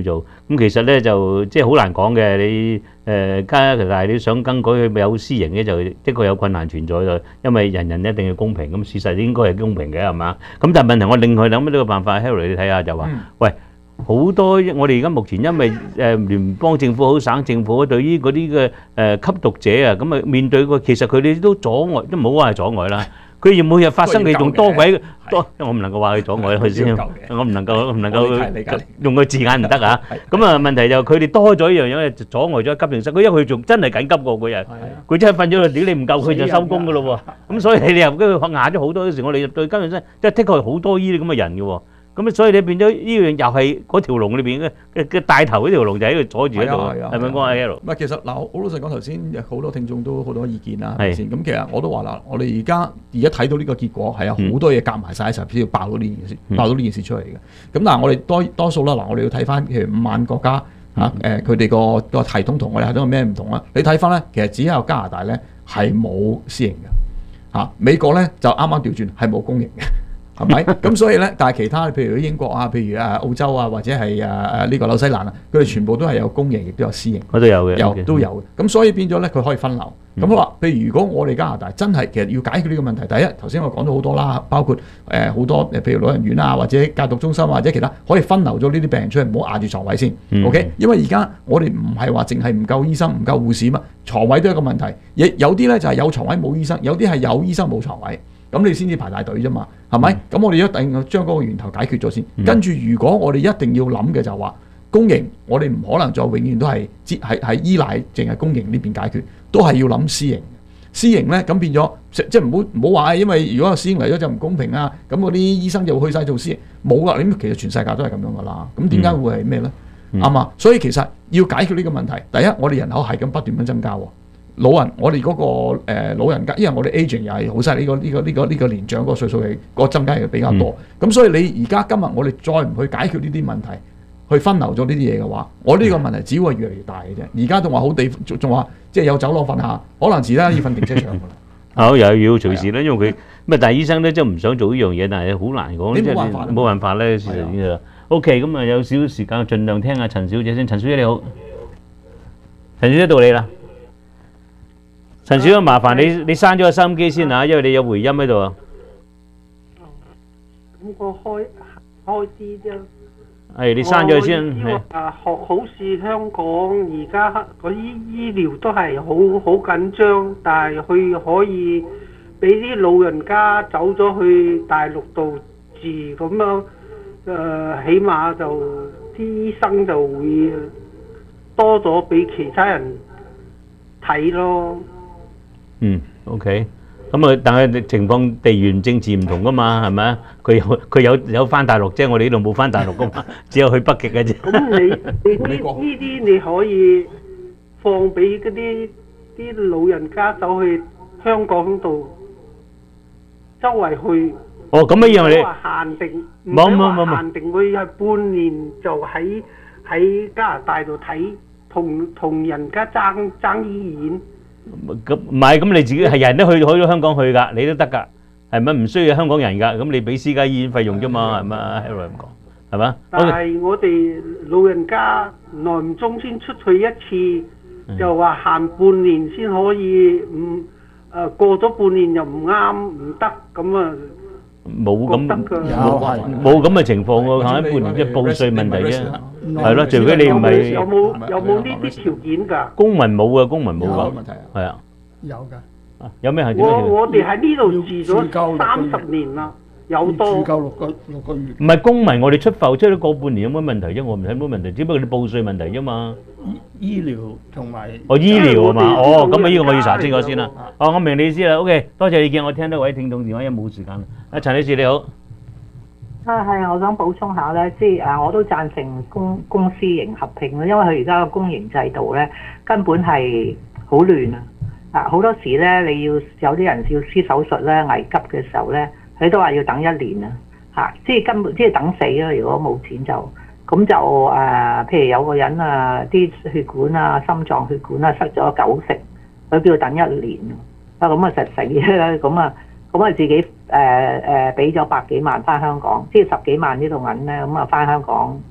咁其實咧就即係好難講嘅，你加拿大你想更改佢有私營嘅就的確有困難存在嘅，因為人人一定要公平，咁事實應該係公平嘅係嘛？咁但係問題我另外諗呢個辦法 ，Harry 你睇下就話，喂。好多我哋而家目前因為聯邦政府好省政府對於嗰啲嘅吸毒者啊，咁啊面對個其實佢哋都阻礙，都唔好話係阻礙啦。佢要每日發生嘅仲多鬼多，我唔能夠話佢阻礙佢先，我唔能夠用個字眼唔得啊。咁啊問題就佢哋多咗一樣嘢，就阻礙咗急症室。佢因為佢仲真係緊急過嗰日，佢真係瞓咗，屌你唔夠佢就收工噶咯喎。咁所以你又跟住壓咗好多時，我哋入到急症室，即係的確係好多呢啲咁嘅人嘅喎。咁所以你變咗呢樣又係嗰條龍裏邊嘅帶頭嗰條龍就喺度阻住喺度，係咪講阿 L？ 唔係，其實嗱，好老實講，頭先好多聽眾都好多意見啦，係咪先？咁其實我都話啦，我哋而家睇到呢個結果係有好多嘢夾埋晒一齊，先要爆到呢件事，爆到呢件事出嚟嘅。咁但係我哋多數啦，嗱，我哋要睇翻譬如5萬國家嚇佢哋個系統同我哋系統有咩唔同啦？你睇翻咧，其實只有加拿大咧係冇私營嘅嚇，美國咧就啱啱調轉係冇公營嘅。係咪？咁所以咧，但係其他譬如英國啊，譬如澳洲啊，或者係呢個紐西蘭啊，佢哋全部都係有公營，亦都有私營。 我都有嘅， 都有嘅。咁所以變咗咧，佢可以分流。咁佢話，譬如如果我哋加拿大真係其實要解決呢個問題，第一頭先我講咗好多啦，包括好多譬如老人院啊，或者戒毒中心或者其他，可以分流咗呢啲病人出去，唔好壓住床位先。OK， 因為而家我哋唔係話淨係唔夠醫生、唔夠護士嘛，床位都係一個問題。有啲咧就係有床位冇醫生，有啲係有醫生冇床位。咁你先至排大隊啫嘛，係咪？咁我哋一定要將嗰個源頭解決咗先。跟住，如果我哋一定要諗嘅就話公營，我哋唔可能再永遠都係依賴淨係公營呢邊解決，都係要諗私營。私營咧咁變咗，即係唔好話，因為如果私營嚟咗就唔公平啊，咁嗰啲醫生就會去晒做私營，冇噶。你其實全世界都係咁樣噶啦。咁點解會係咩咧？啱嘛？所以其實要解決呢個問題，第一我哋人口係咁不斷咁增加喎。老人，我哋嗰個老人家，因為我哋 aging 又係好犀利，呢個年長嗰個歲數係個增加係比較多。咁所以你而家今日我哋再唔去解決呢啲問題，去分流咗呢啲嘢嘅話，我呢個問題只會越嚟越大嘅啫。而家仲話好地，仲話即係有走廊瞓下，可能遲啦要瞓停車場㗎啦。 好，又要隨時啦，因為佢咁啊，但係醫生咧真係唔想做呢樣嘢，但係好難講，即係冇辦法咧，事實呢個。OK， 咁啊有少少時間，盡量聽下陳小姐先。陳小姐你好，陳小姐到你啦。陳小姐，麻煩你閂咗個收音機先嚇，因為你有回音喺度啊。 咁我開啲啫。 係你閂咗佢先。 學好似香港而家嗰啲醫療都係好緊張，但係佢可以俾啲老人家走咗去大陸度住咁樣，起碼就啲醫生就會多咗俾其他人睇咯。 OK， 咁啊，但係情況地緣政治唔同噶嘛，係咪啊？佢有翻大陸啫，我哋呢度冇翻大陸噶嘛，只有去北極嘅啫。 咁你呢啲你可以放俾嗰啲老人家走去香港度周圍去。 哦，咁一樣你限定冇限定會係半年就喺加拿大度睇，同人家爭醫院。 咁唔係，咁你自己係人都去咗香港去㗎，你都得㗎，係咪？唔需要香港人㗎，咁你俾私家醫院費用啫嘛，係咪啊 Harry 咁講，係嘛？ 但係我哋老人家耐唔中先出去一次，就話限半年先可以，過咗半年又唔啱唔得，咁啊冇咁嘅情況喎，嚇，半年即係報稅問題啫，係咯，除非你唔係有冇呢啲條件㗎？ 公民冇啊，公民冇㗎，係啊， 有㗎。 有咩係？ 我哋喺呢度住咗30年啦，有多住夠六個月。 唔係公民，我哋出埠出咗個半年有乜問題啫？我唔睇冇問題，只不過你報稅問題啫嘛。 醫療同埋醫療啊嘛，咁啊呢個我要查清楚先啦。我明你意思啦。OK， 多謝意見，我聽到位聽眾電話，因為冇時間啦。陳女士你好。 係，我想補充下咧，即係我都贊成公私營合併咯，因為佢而家個公營制度咧根本係好亂啊！好多時咧你要有啲人要施手術咧危急嘅時候咧，佢都話要等1年啊！即係根本即係等死咯。如果冇錢就咁就譬如有個人啲血管心臟血管塞咗90%，佢叫等1年咁啊實死啦！咁啊自己俾咗100幾萬翻香港，即係10幾萬呢度銀咧，咁啊翻香港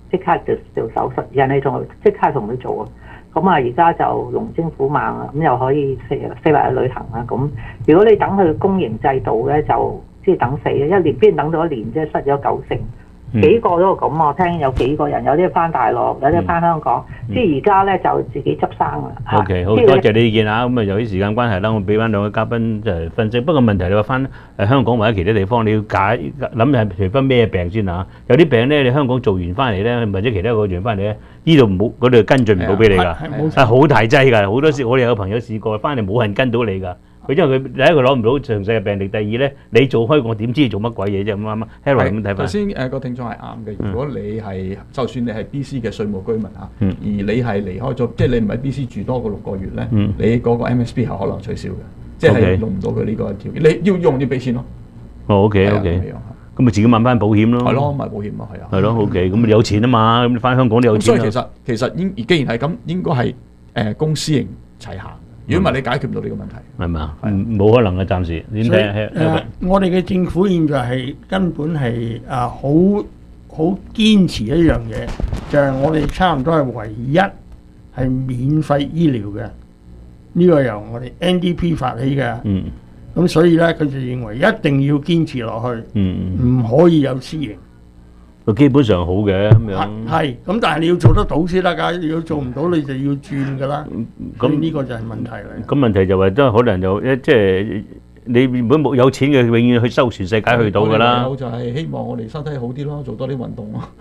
即刻就做手術，人哋仲即刻同佢做啊。咁啊，而家就龍精虎猛啊，咁又可以飛埋去旅行啊。咁如果你等佢公營制度咧，就即係等死啊！一年邊等到一年，即係失咗90%。幾個都係咁，我聽有幾個人，有啲翻大陸，有啲翻香港，即係而家咧就自己執生啦。 OK， 好多謝你意見啊！咁啊，由於時間關係啦，我俾翻兩位嘉賓就係分析。不過問題你話翻香港或者其他地方，你要諗係除分咩病先啊？有啲病咧，你香港做完翻嚟咧，或者其他個完翻嚟咧，呢度冇嗰度跟進唔到俾你㗎，係好大劑㗎。好多時我哋有朋友試過翻嚟冇人跟到你㗎。佢因為佢第一佢攞唔到詳細嘅病歷，第二咧你做開我點知你做乜鬼嘢啫？咁啱啱 Harold 咁睇法。 頭先個聽眾係啱嘅。如果你係就算你係 BC 嘅稅務居民嚇，而你係離開咗，即係你唔喺 BC 住多過6個月咧，你嗰個 MSP 係可能取消嘅，即係用唔到佢呢個條件。你要用要俾錢咯。 哦 OK，咁咪自己買翻保險咯。 係咯，買保險咯，係啊。 係咯 OK，咁你有錢啊嘛，咁你翻香港你有錢。 所以其實既然係咁，應該係公私營齊行。如果唔係你解決唔到呢個問題， 係咪啊？冇可能嘅，暫時。點睇？ 我哋嘅政府現在係根本係好堅持一樣嘢，就係我哋差唔多係唯一係免費醫療嘅。呢個由我哋 NDP 發起嘅。咁所以咧，佢就認為一定要堅持落去，唔可以有私營。 基本上好嘅咁樣， 係咁，但係你要做得到先得㗎。如果做唔到，你就要轉㗎啦。咁呢個就係問題嚟。 咁問題就係都可能就即係你如果冇有錢嘅，永遠去收全世界去到㗎啦。 就係希望我哋身體好啲咯，做多啲運動咯。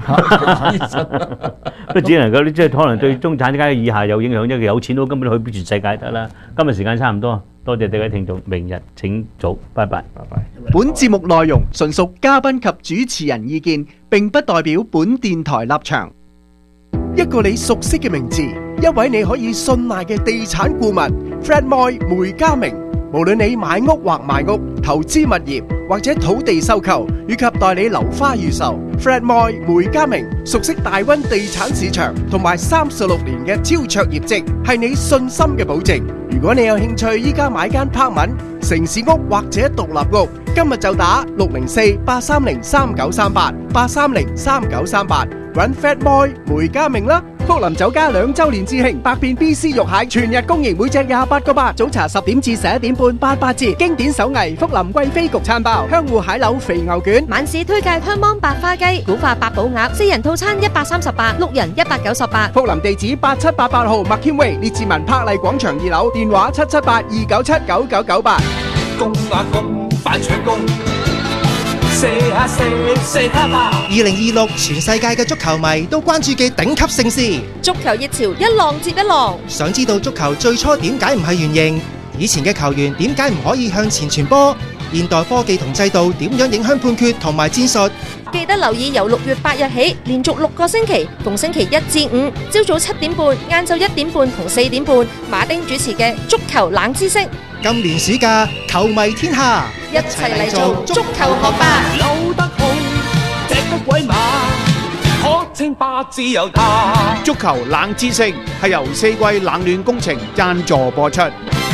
都只能夠即係可能對中產階級以下有影響，因為有錢都根本去遍全世界得啦。今日時間差唔多，多謝各位聽眾，明日請早，拜拜。 本節目內容純屬嘉賓及主持人意見，並不代表本電台立場。一個你熟悉嘅名字，一位你可以信賴嘅地產顧問 Fred Moy 梅家明。無論你買屋或賣屋、投資物業或者土地收購，以及代理樓花預售 ，Fred Moy 梅家明熟悉大溫地產市場同埋36年嘅超卓業績，係你信心嘅保證。如果你有興趣依家買間 apartment、城市屋或者獨立屋，今日就打604-830-3938 830-3938，搵 Fred Moy 梅家明啦。福林酒家2週年致慶，百變 BC 肉蟹全日供應，每隻28個8，早茶10點至11點半88折。經典手藝福林貴妃焗餐包、香芋蟹柳肥牛卷， 晚市推介香芒白花雞、古法八寶鴨，4人套餐138， 6人198。 福林地址8788號麥謙威列治文柏麗廣場2樓，電話778-297-9998。 公啊公，快搶工！2026全世界嘅足球迷都關注嘅頂級盛事， 足球熱潮一浪接一浪。 想知道足球最初點解唔係圓形？以前嘅球員點解唔可以向前傳波？現代科技同制度點樣影響判決同埋戰術？ 記得留意由6月8日起，連續6個星期，逢星期1至5，朝早7點半、晏晝1點半同4點半，馬丁主持嘅足球冷知識。 今年暑假，球迷天下， 一齊嚟做足球學霸。 扭得好，踢得鬼馬，可稱霸自由他。 足球冷知識係由4季冷暖工程贊助播出。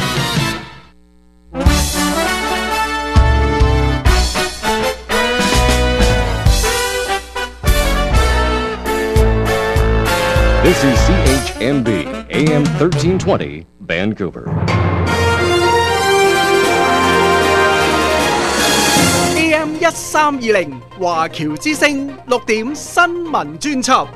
This is CHMB AM 1320 Vancouver. AM 1320華僑之聲6點新聞專輯。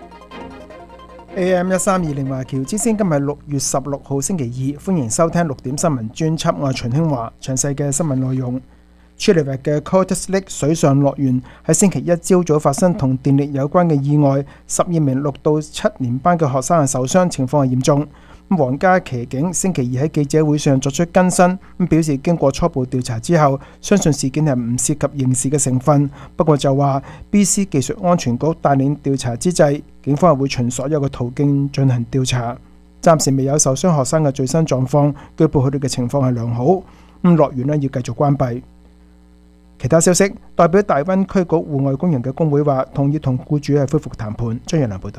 AM 1320華僑之聲今日6月16號星期2，歡迎收聽6點新聞專輯。我係秦興華，詳細嘅新聞內容。Chilliwack 嘅 Colditz Lake 水上樂園喺星期一朝早發生同電力有關嘅意外，12名6到7年班嘅學生係受傷，情況係嚴重。皇家騎警星期二喺記者會上作出更新，表示經過初步調查之後，相信事件係唔涉及刑事嘅成分。不過就話 BC 技術安全局帶領調查之際，警方係會循所有嘅途徑進行調查。暫時未有受傷學生嘅最新狀況，據報佢哋嘅情況係良好。樂園要繼續關閉。其他消息，代表大灣區局戶外工人嘅工會話同意同僱主係恢復談判。張日良報道。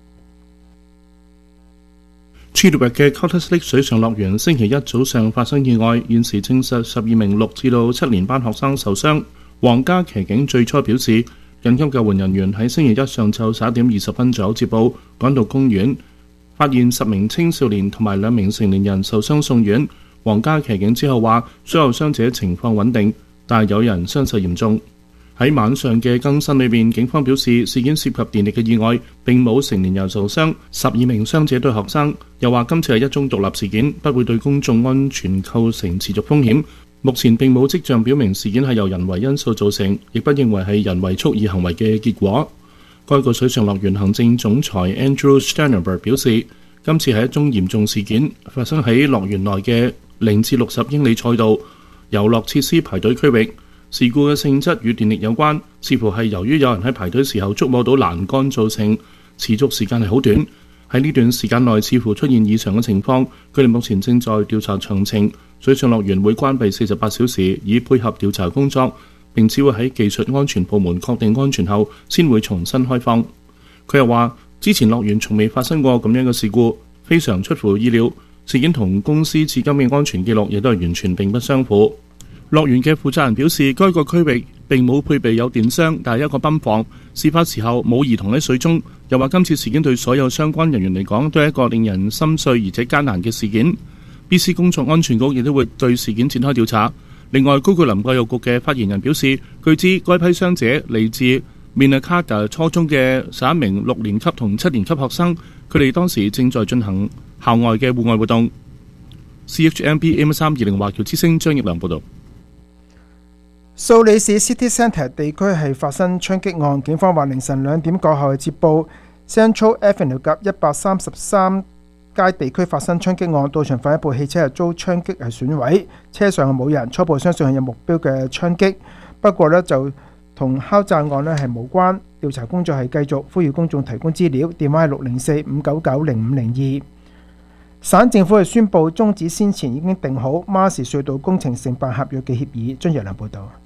Chilliwack 嘅 Colditz Lake 水上樂園星期一早上發生意外，現時證實12名6至到7年班學生受傷。皇家騎警最初表示， 緊急救援人員喺星期一上晝11點20分左右接報，趕到公園，發現10名青少年同埋2名成年人受傷送院。皇家騎警之後話，所有傷者情況穩定，但係有人傷勢嚴重。喺晚上嘅更新裏邊，警方表示事件涉及電力嘅意外，並冇成年人受傷，12名傷者都係學生。又話今次係一宗獨立事件，不會對公眾安全構成持續風險。目前並冇跡象表明事件係由人為因素造成，亦不認為係人為蓄意行為嘅結果。該個水上樂園行政總裁 Andrew Sternberg 表示，今次係一宗嚴重事件，發生喺樂園內嘅0至60英里賽道遊樂設施排隊區域。事故嘅性質與電力有關，似乎係由於有人喺排隊時候觸摸到欄杆造成，持續時間係好短。喺呢段時間內似乎出現異常嘅情況，佢哋目前正在調查詳情。水上樂園會關閉48小時，以配合調查工作，並只會喺技術安全部門確定安全後，先會重新開放。佢又話，之前樂園從未發生過咁樣嘅事故，非常出乎意料。事件同公司至今嘅安全記錄亦都係完全並不相符。樂園嘅負責人表示，該個區域並冇配備有電箱，但係一個泵房。事發時候冇兒童喺水中。又話今次事件對所有相關人員嚟講都係一個令人心碎而且艱難嘅事件。BC 工作安全局亦都會對事件展開調查。另外，高句林教育局嘅發言人表示，據知該批傷者嚟自 Minnetonka 初中嘅11名6年級同7年級學生，佢哋當時正在進行校外嘅戶外活動。CHMB AM320 華僑之聲張業良報導。 蘇里市 City Centre 地區係發生槍擊案，警方話凌晨2點過後接報 Central Avenue 及133街地區發生槍擊案，到場發現一部汽車係遭槍擊係損毀，車上冇人，初步相信係有目標嘅槍擊，不過呢就同敲詐案呢係無關。調查工作係繼續，呼籲公眾提供資料，電話係604-599-0502。省政府係宣布終止先前已經定好馬士隧道工程承辦合約嘅協議。張若良報導。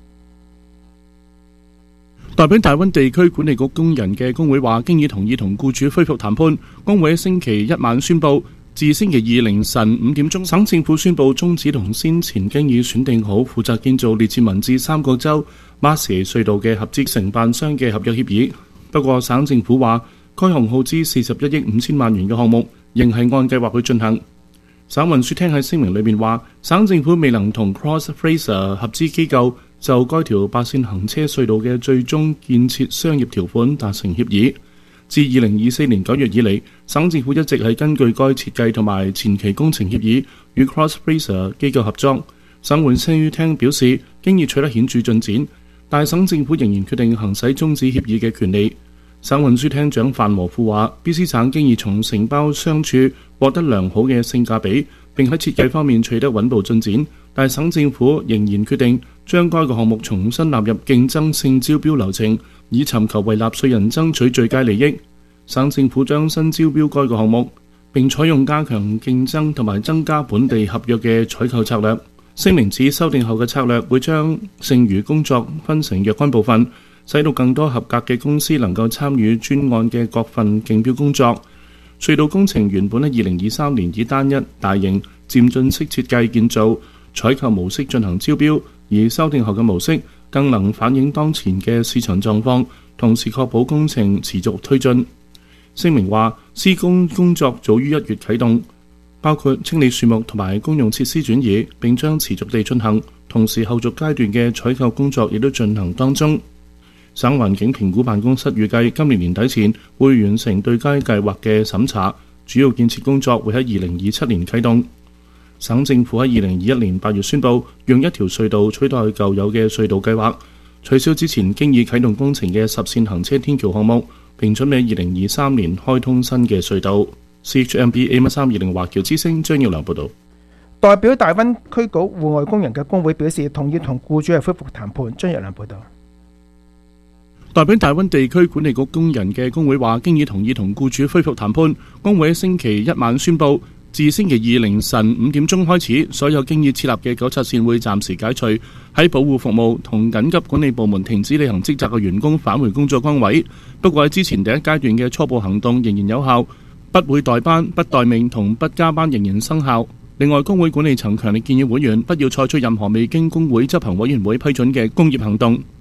代表大溫地區管理局工人嘅工會話，經已同意同僱主恢復談判。工會喺星期一晚宣布，自星期二凌晨5點鐘，省政府宣布終止同先前經已選定好負責建造列治文至三角洲馬士隧道嘅合資承辦商嘅合約協議。不過省政府話，該項耗資41億5千萬元嘅項目仍係按計劃去進行。省運輸廳喺聲明裏面話，省政府未能同 Cross Fraser 合資機構就該條8線行車隧道嘅最終建設商業條款達成協議。自2024年9月以嚟，省政府一直係根據該設計同埋前期工程協議與 Cross Fraser 機構合作。省運輸廳表示，經已取得顯著進展，但省政府仍然決定行使終止協議嘅權利。省運輸廳長范和富話 ，BC 省經已從承包商處獲得良好嘅性價比，並喺設計方面取得穩步進展，但省政府仍然決定將該個項目重新納入競爭性招標流程，以尋求為納稅人爭取最佳利益。省政府將新招標該個項目，並採用加強競爭同埋增加本地合約嘅採購策略。聲明指修訂後嘅策略會將剩餘工作分成若干部分，使到更多合格嘅公司能夠參與專案嘅各份競標工作。隧道工程原本喺2023年以單一、大型、漸進式設計建造、採購模式進行招標，而修訂後嘅模式更能反映當前嘅市場狀況，同時確保工程持續推進。聲明話，施工工作早於1月啟動，包括清理樹木同埋公用設施轉移，並將持續地進行。同時後續階段嘅採購工作亦都進行當中。省環境評估辦公室預計今年年底前會完成對該計劃嘅審查，主要建設工作會喺2027年啟動。省政府喺2021年8月宣布，用一條隧道取代舊有嘅隧道計劃，取消之前經已啟動工程嘅10線行車天橋項目，並準備2023年開通新嘅隧道。CHMB AM320 華僑之聲張耀良報導。 代表大溫區局戶外工人嘅工會表示，同意同僱主係恢復談判。張耀良報導。 代表大溫地區管理局工人嘅工會話，經已同意同僱主恢復談判。工會喺星期一晚宣布，自星期二凌晨5點鐘開始，所有經已設立嘅糾察線會暫時解除，喺保護服務同緊急管理部門停止履行職責嘅員工返回工作崗位。不過喺之前第一階段嘅初步行動仍然有效，不會代班、不待命同不加班仍然生效。另外，工會管理層強烈建議會員不要採取任何未經工會執行委員會批准嘅工業行動。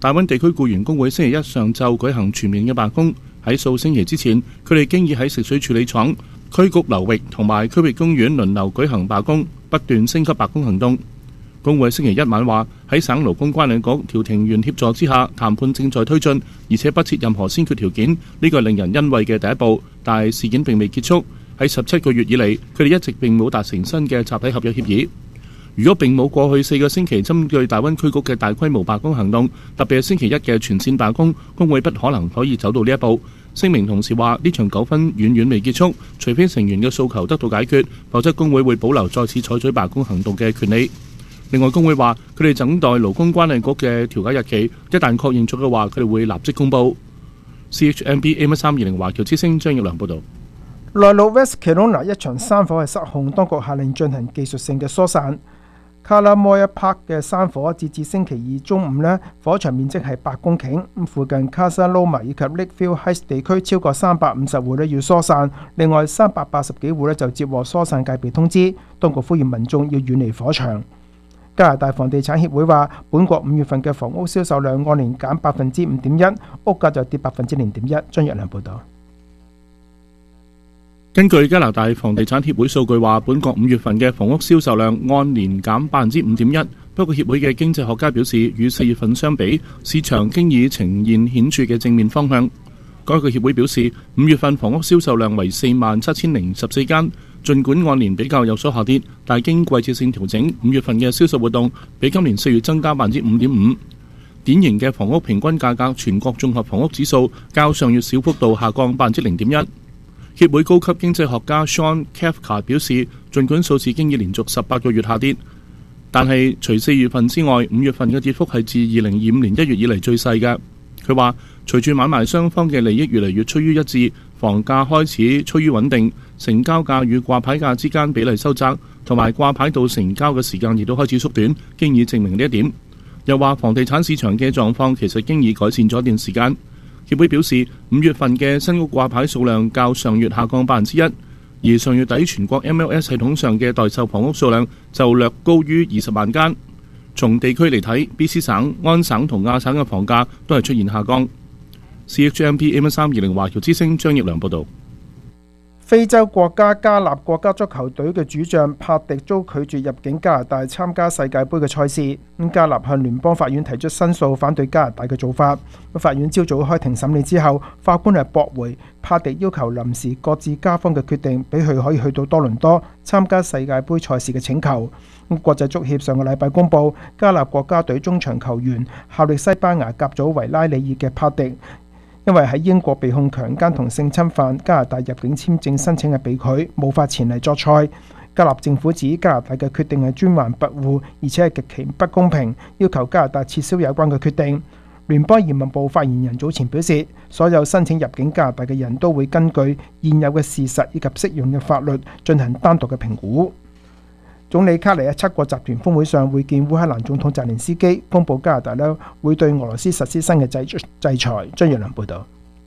大溫地區僱員工會星期一上晝舉行全面嘅罷工。喺數星期之前，佢哋經已喺食水處理廠、區局流域同埋區域公園輪流舉行罷工，不斷升級罷工行動。工會星期一晚話，喺省勞工關理局調停員協助之下，談判正在推進，而且不設任何先決條件，呢個係令人欣慰嘅第一步。但係事件並未結束，喺17個月以嚟，佢哋一直並冇達成新嘅集體合約協議。如果並冇過去4個星期針對大溫區局嘅大規模罷工行動，特別係星期一嘅全線罷工，工會不可能可以走到呢一步。聲明同時話，呢場糾紛遠遠未結束，除非成員嘅訴求得到解決，否則工會會保留再次採取罷工行動嘅權利。另外，工會話佢哋等待勞工關理局嘅調解日期，一旦確認咗嘅話，佢哋會立即公佈。CHMB AM1320華僑之聲張耀良報導。 內陸 West Kelowna 一場山火係失控，當局下令進行技術性嘅疏散。Kalamoya Park 嘅山火截至星期二中午呢，火場面積係8公頃，附近 Casa Loma 以及 Lakeville Heights 地區超過350戶呢要疏散，另外380幾戶呢就接獲疏散戒備通知，當局呼籲民眾要遠離火場。加拿大房地產協會話，本國5月份嘅房屋銷售量按年減 5.1%， 屋價就跌 0.1%。張若良報導。 根據加拿大房地產協會數據話，本國5月份嘅房屋銷售量按年減 5.1%。不過協會嘅經濟學家表示，與4月份相比，市場經已呈現顯著嘅正面方向。該個協會表示，5月份房屋銷售量為47,014間，儘管按年比較有所下跌，但經季節性調整，5月份嘅銷售活動比今年4月增加 5.5%。典型嘅房屋平均價格全國綜合房屋指數較上月小幅度下降 0.1%。協會高級經濟學家 Sean Kafka 表示，儘管數字經已連續18個月下跌，但係除4月份之外，5月份嘅跌幅係自2025年1月以嚟最細嘅。佢話，隨住買賣雙方嘅利益越嚟越趨於一致，房價開始趨於穩定，成交價與掛牌價之間比例收窄，同埋掛牌到成交嘅時間亦都開始縮短，經已證明呢一點。又話房地產市場嘅狀況其實經已改善咗一段時間。協會表示，5月份嘅新屋掛牌數量較上月下降 1%， 而上月底全國 MLS 系統上嘅待售房屋數量就略高於20萬間。從地區嚟睇 ，BC 省、安省同亞省嘅房價都係出現下降。CHMP AM1320華僑之聲張業良報導。 非洲國家加納國家足球隊嘅主將帕迪遭拒絕入境加拿大參加世界盃嘅賽事。加納向聯邦法院提出申訴，反對加拿大嘅做法。法院朝早開庭審理之後，法官係駁回帕迪要求臨時擱置加方嘅決定，俾佢可以去到多倫多參加世界盃賽事嘅請求。國際足協上個禮拜公佈，加納國家隊中場球員效力西班牙甲組維拉利爾嘅帕迪，因為喺英國被控強姦同性侵犯，加拿大入境簽證申請係被拒，無法前嚟作賽。加納政府指加拿大嘅決定係專橫跋扈，而且係極其不公平，要求加拿大撤銷有關嘅決定。聯邦移民部發言人早前表示，所有申請入境加拿大嘅人都會根據現有嘅事實以及適用嘅法律進行單獨嘅評估。總理卡尼喺7國集團峰會上會見烏克蘭總統澤連斯基，公佈加拿大呢會對俄羅斯實施新嘅制裁。張若良報導。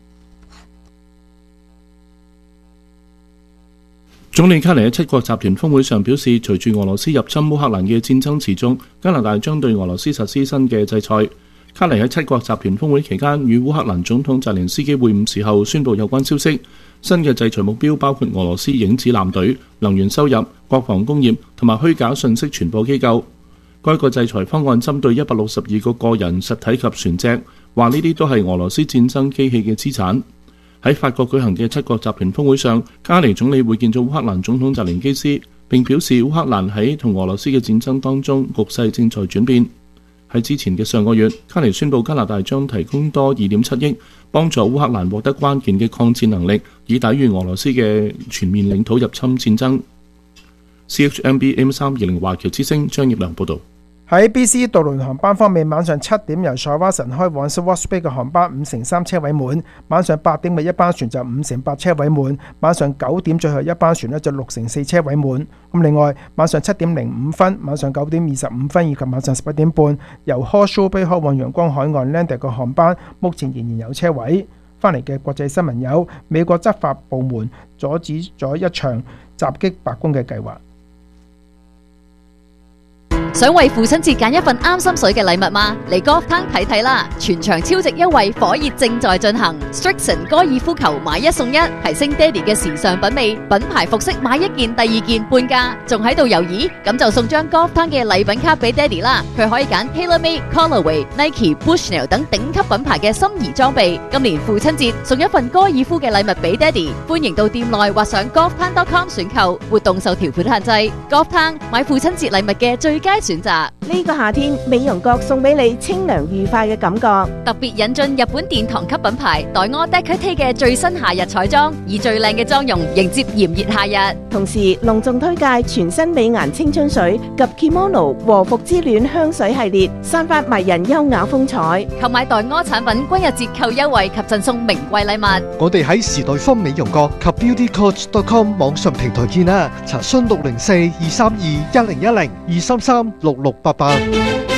總理卡尼喺7國集團峰會上表示，隨住俄羅斯入侵烏克蘭嘅戰爭持續，加拿大將對俄羅斯實施新嘅制裁。卡尼喺7國集團峰會期間與烏克蘭總統澤連斯基會晤時候宣佈有關消息。新嘅制裁目標包括俄羅斯影子艦隊、能源收入、國防工業同埋虛假信息傳播機構。該個制裁方案針對162個個人、實體及船隻，話呢啲都係俄羅斯戰爭機器嘅資產。喺法國舉行嘅7國集團峰會上，卡尼總理會見咗烏克蘭總統澤連基斯，並表示烏克蘭喺同俄羅斯嘅戰爭當中，局勢正在轉變。喺之前嘅上個月，卡尼宣布加拿大將提供多2.7億，幫助烏克蘭獲得關鍵嘅抗戰能力，以抵禦俄羅斯嘅全面領土入侵戰爭。CHMB AM320華僑之聲張業良報導。 喺 BC 渡輪航班方面，晚上7點由 Shawinigan 開往 Swartz Bay 嘅航班5/3車位滿，晚上8點嘅一班船就5/8車位滿，晚上9點最後一班船就6/4車位滿。另外晚上7點05分、晚上9點25分以及晚上11點半由 Horseshoe Bay 開往陽光海岸 Landing 嘅航班，目前仍然有車位。翻嚟嘅國際新聞有：美國執法部門阻止咗一場襲擊白宮嘅計劃。 想為父親節揀一份啱心水嘅禮物嗎？嚟 Golf Town 睇睇啦！全場超值優惠火熱正在進行 ，Strixon 高爾夫球買一送一，提升爹哋嘅時尚品味。品牌服飾買一件第二件半價，仲喺度猶豫？咁就送張 Golf Town 嘅禮品卡俾爹哋啦！佢可以揀 TaylorMade、Callaway、Nike、Bushnell 等頂級品牌嘅心儀裝備。今年父親節送一份高爾夫嘅禮物俾爹哋，歡迎到店內或上 golftown.com 選購，活動受條款限制。Golf Town 買父親節禮物嘅最佳選擇。 呢個夏天，美容閣送俾你清涼愉快嘅感覺。 特別引進日本殿堂級品牌黛柯 Decote 嘅最新夏日彩妝，以最靚嘅妝容迎接炎熱夏日。 同時隆重推介全新美顏青春水及 Kimono 和服之戀香水系列，散發迷人優雅風采。 購買黛柯產品均有折扣優惠及贈送名貴禮物。 我哋喺時代坊美容閣及 beautycoach.com 網上平台見啦，查詢604-232-1010 233-6688。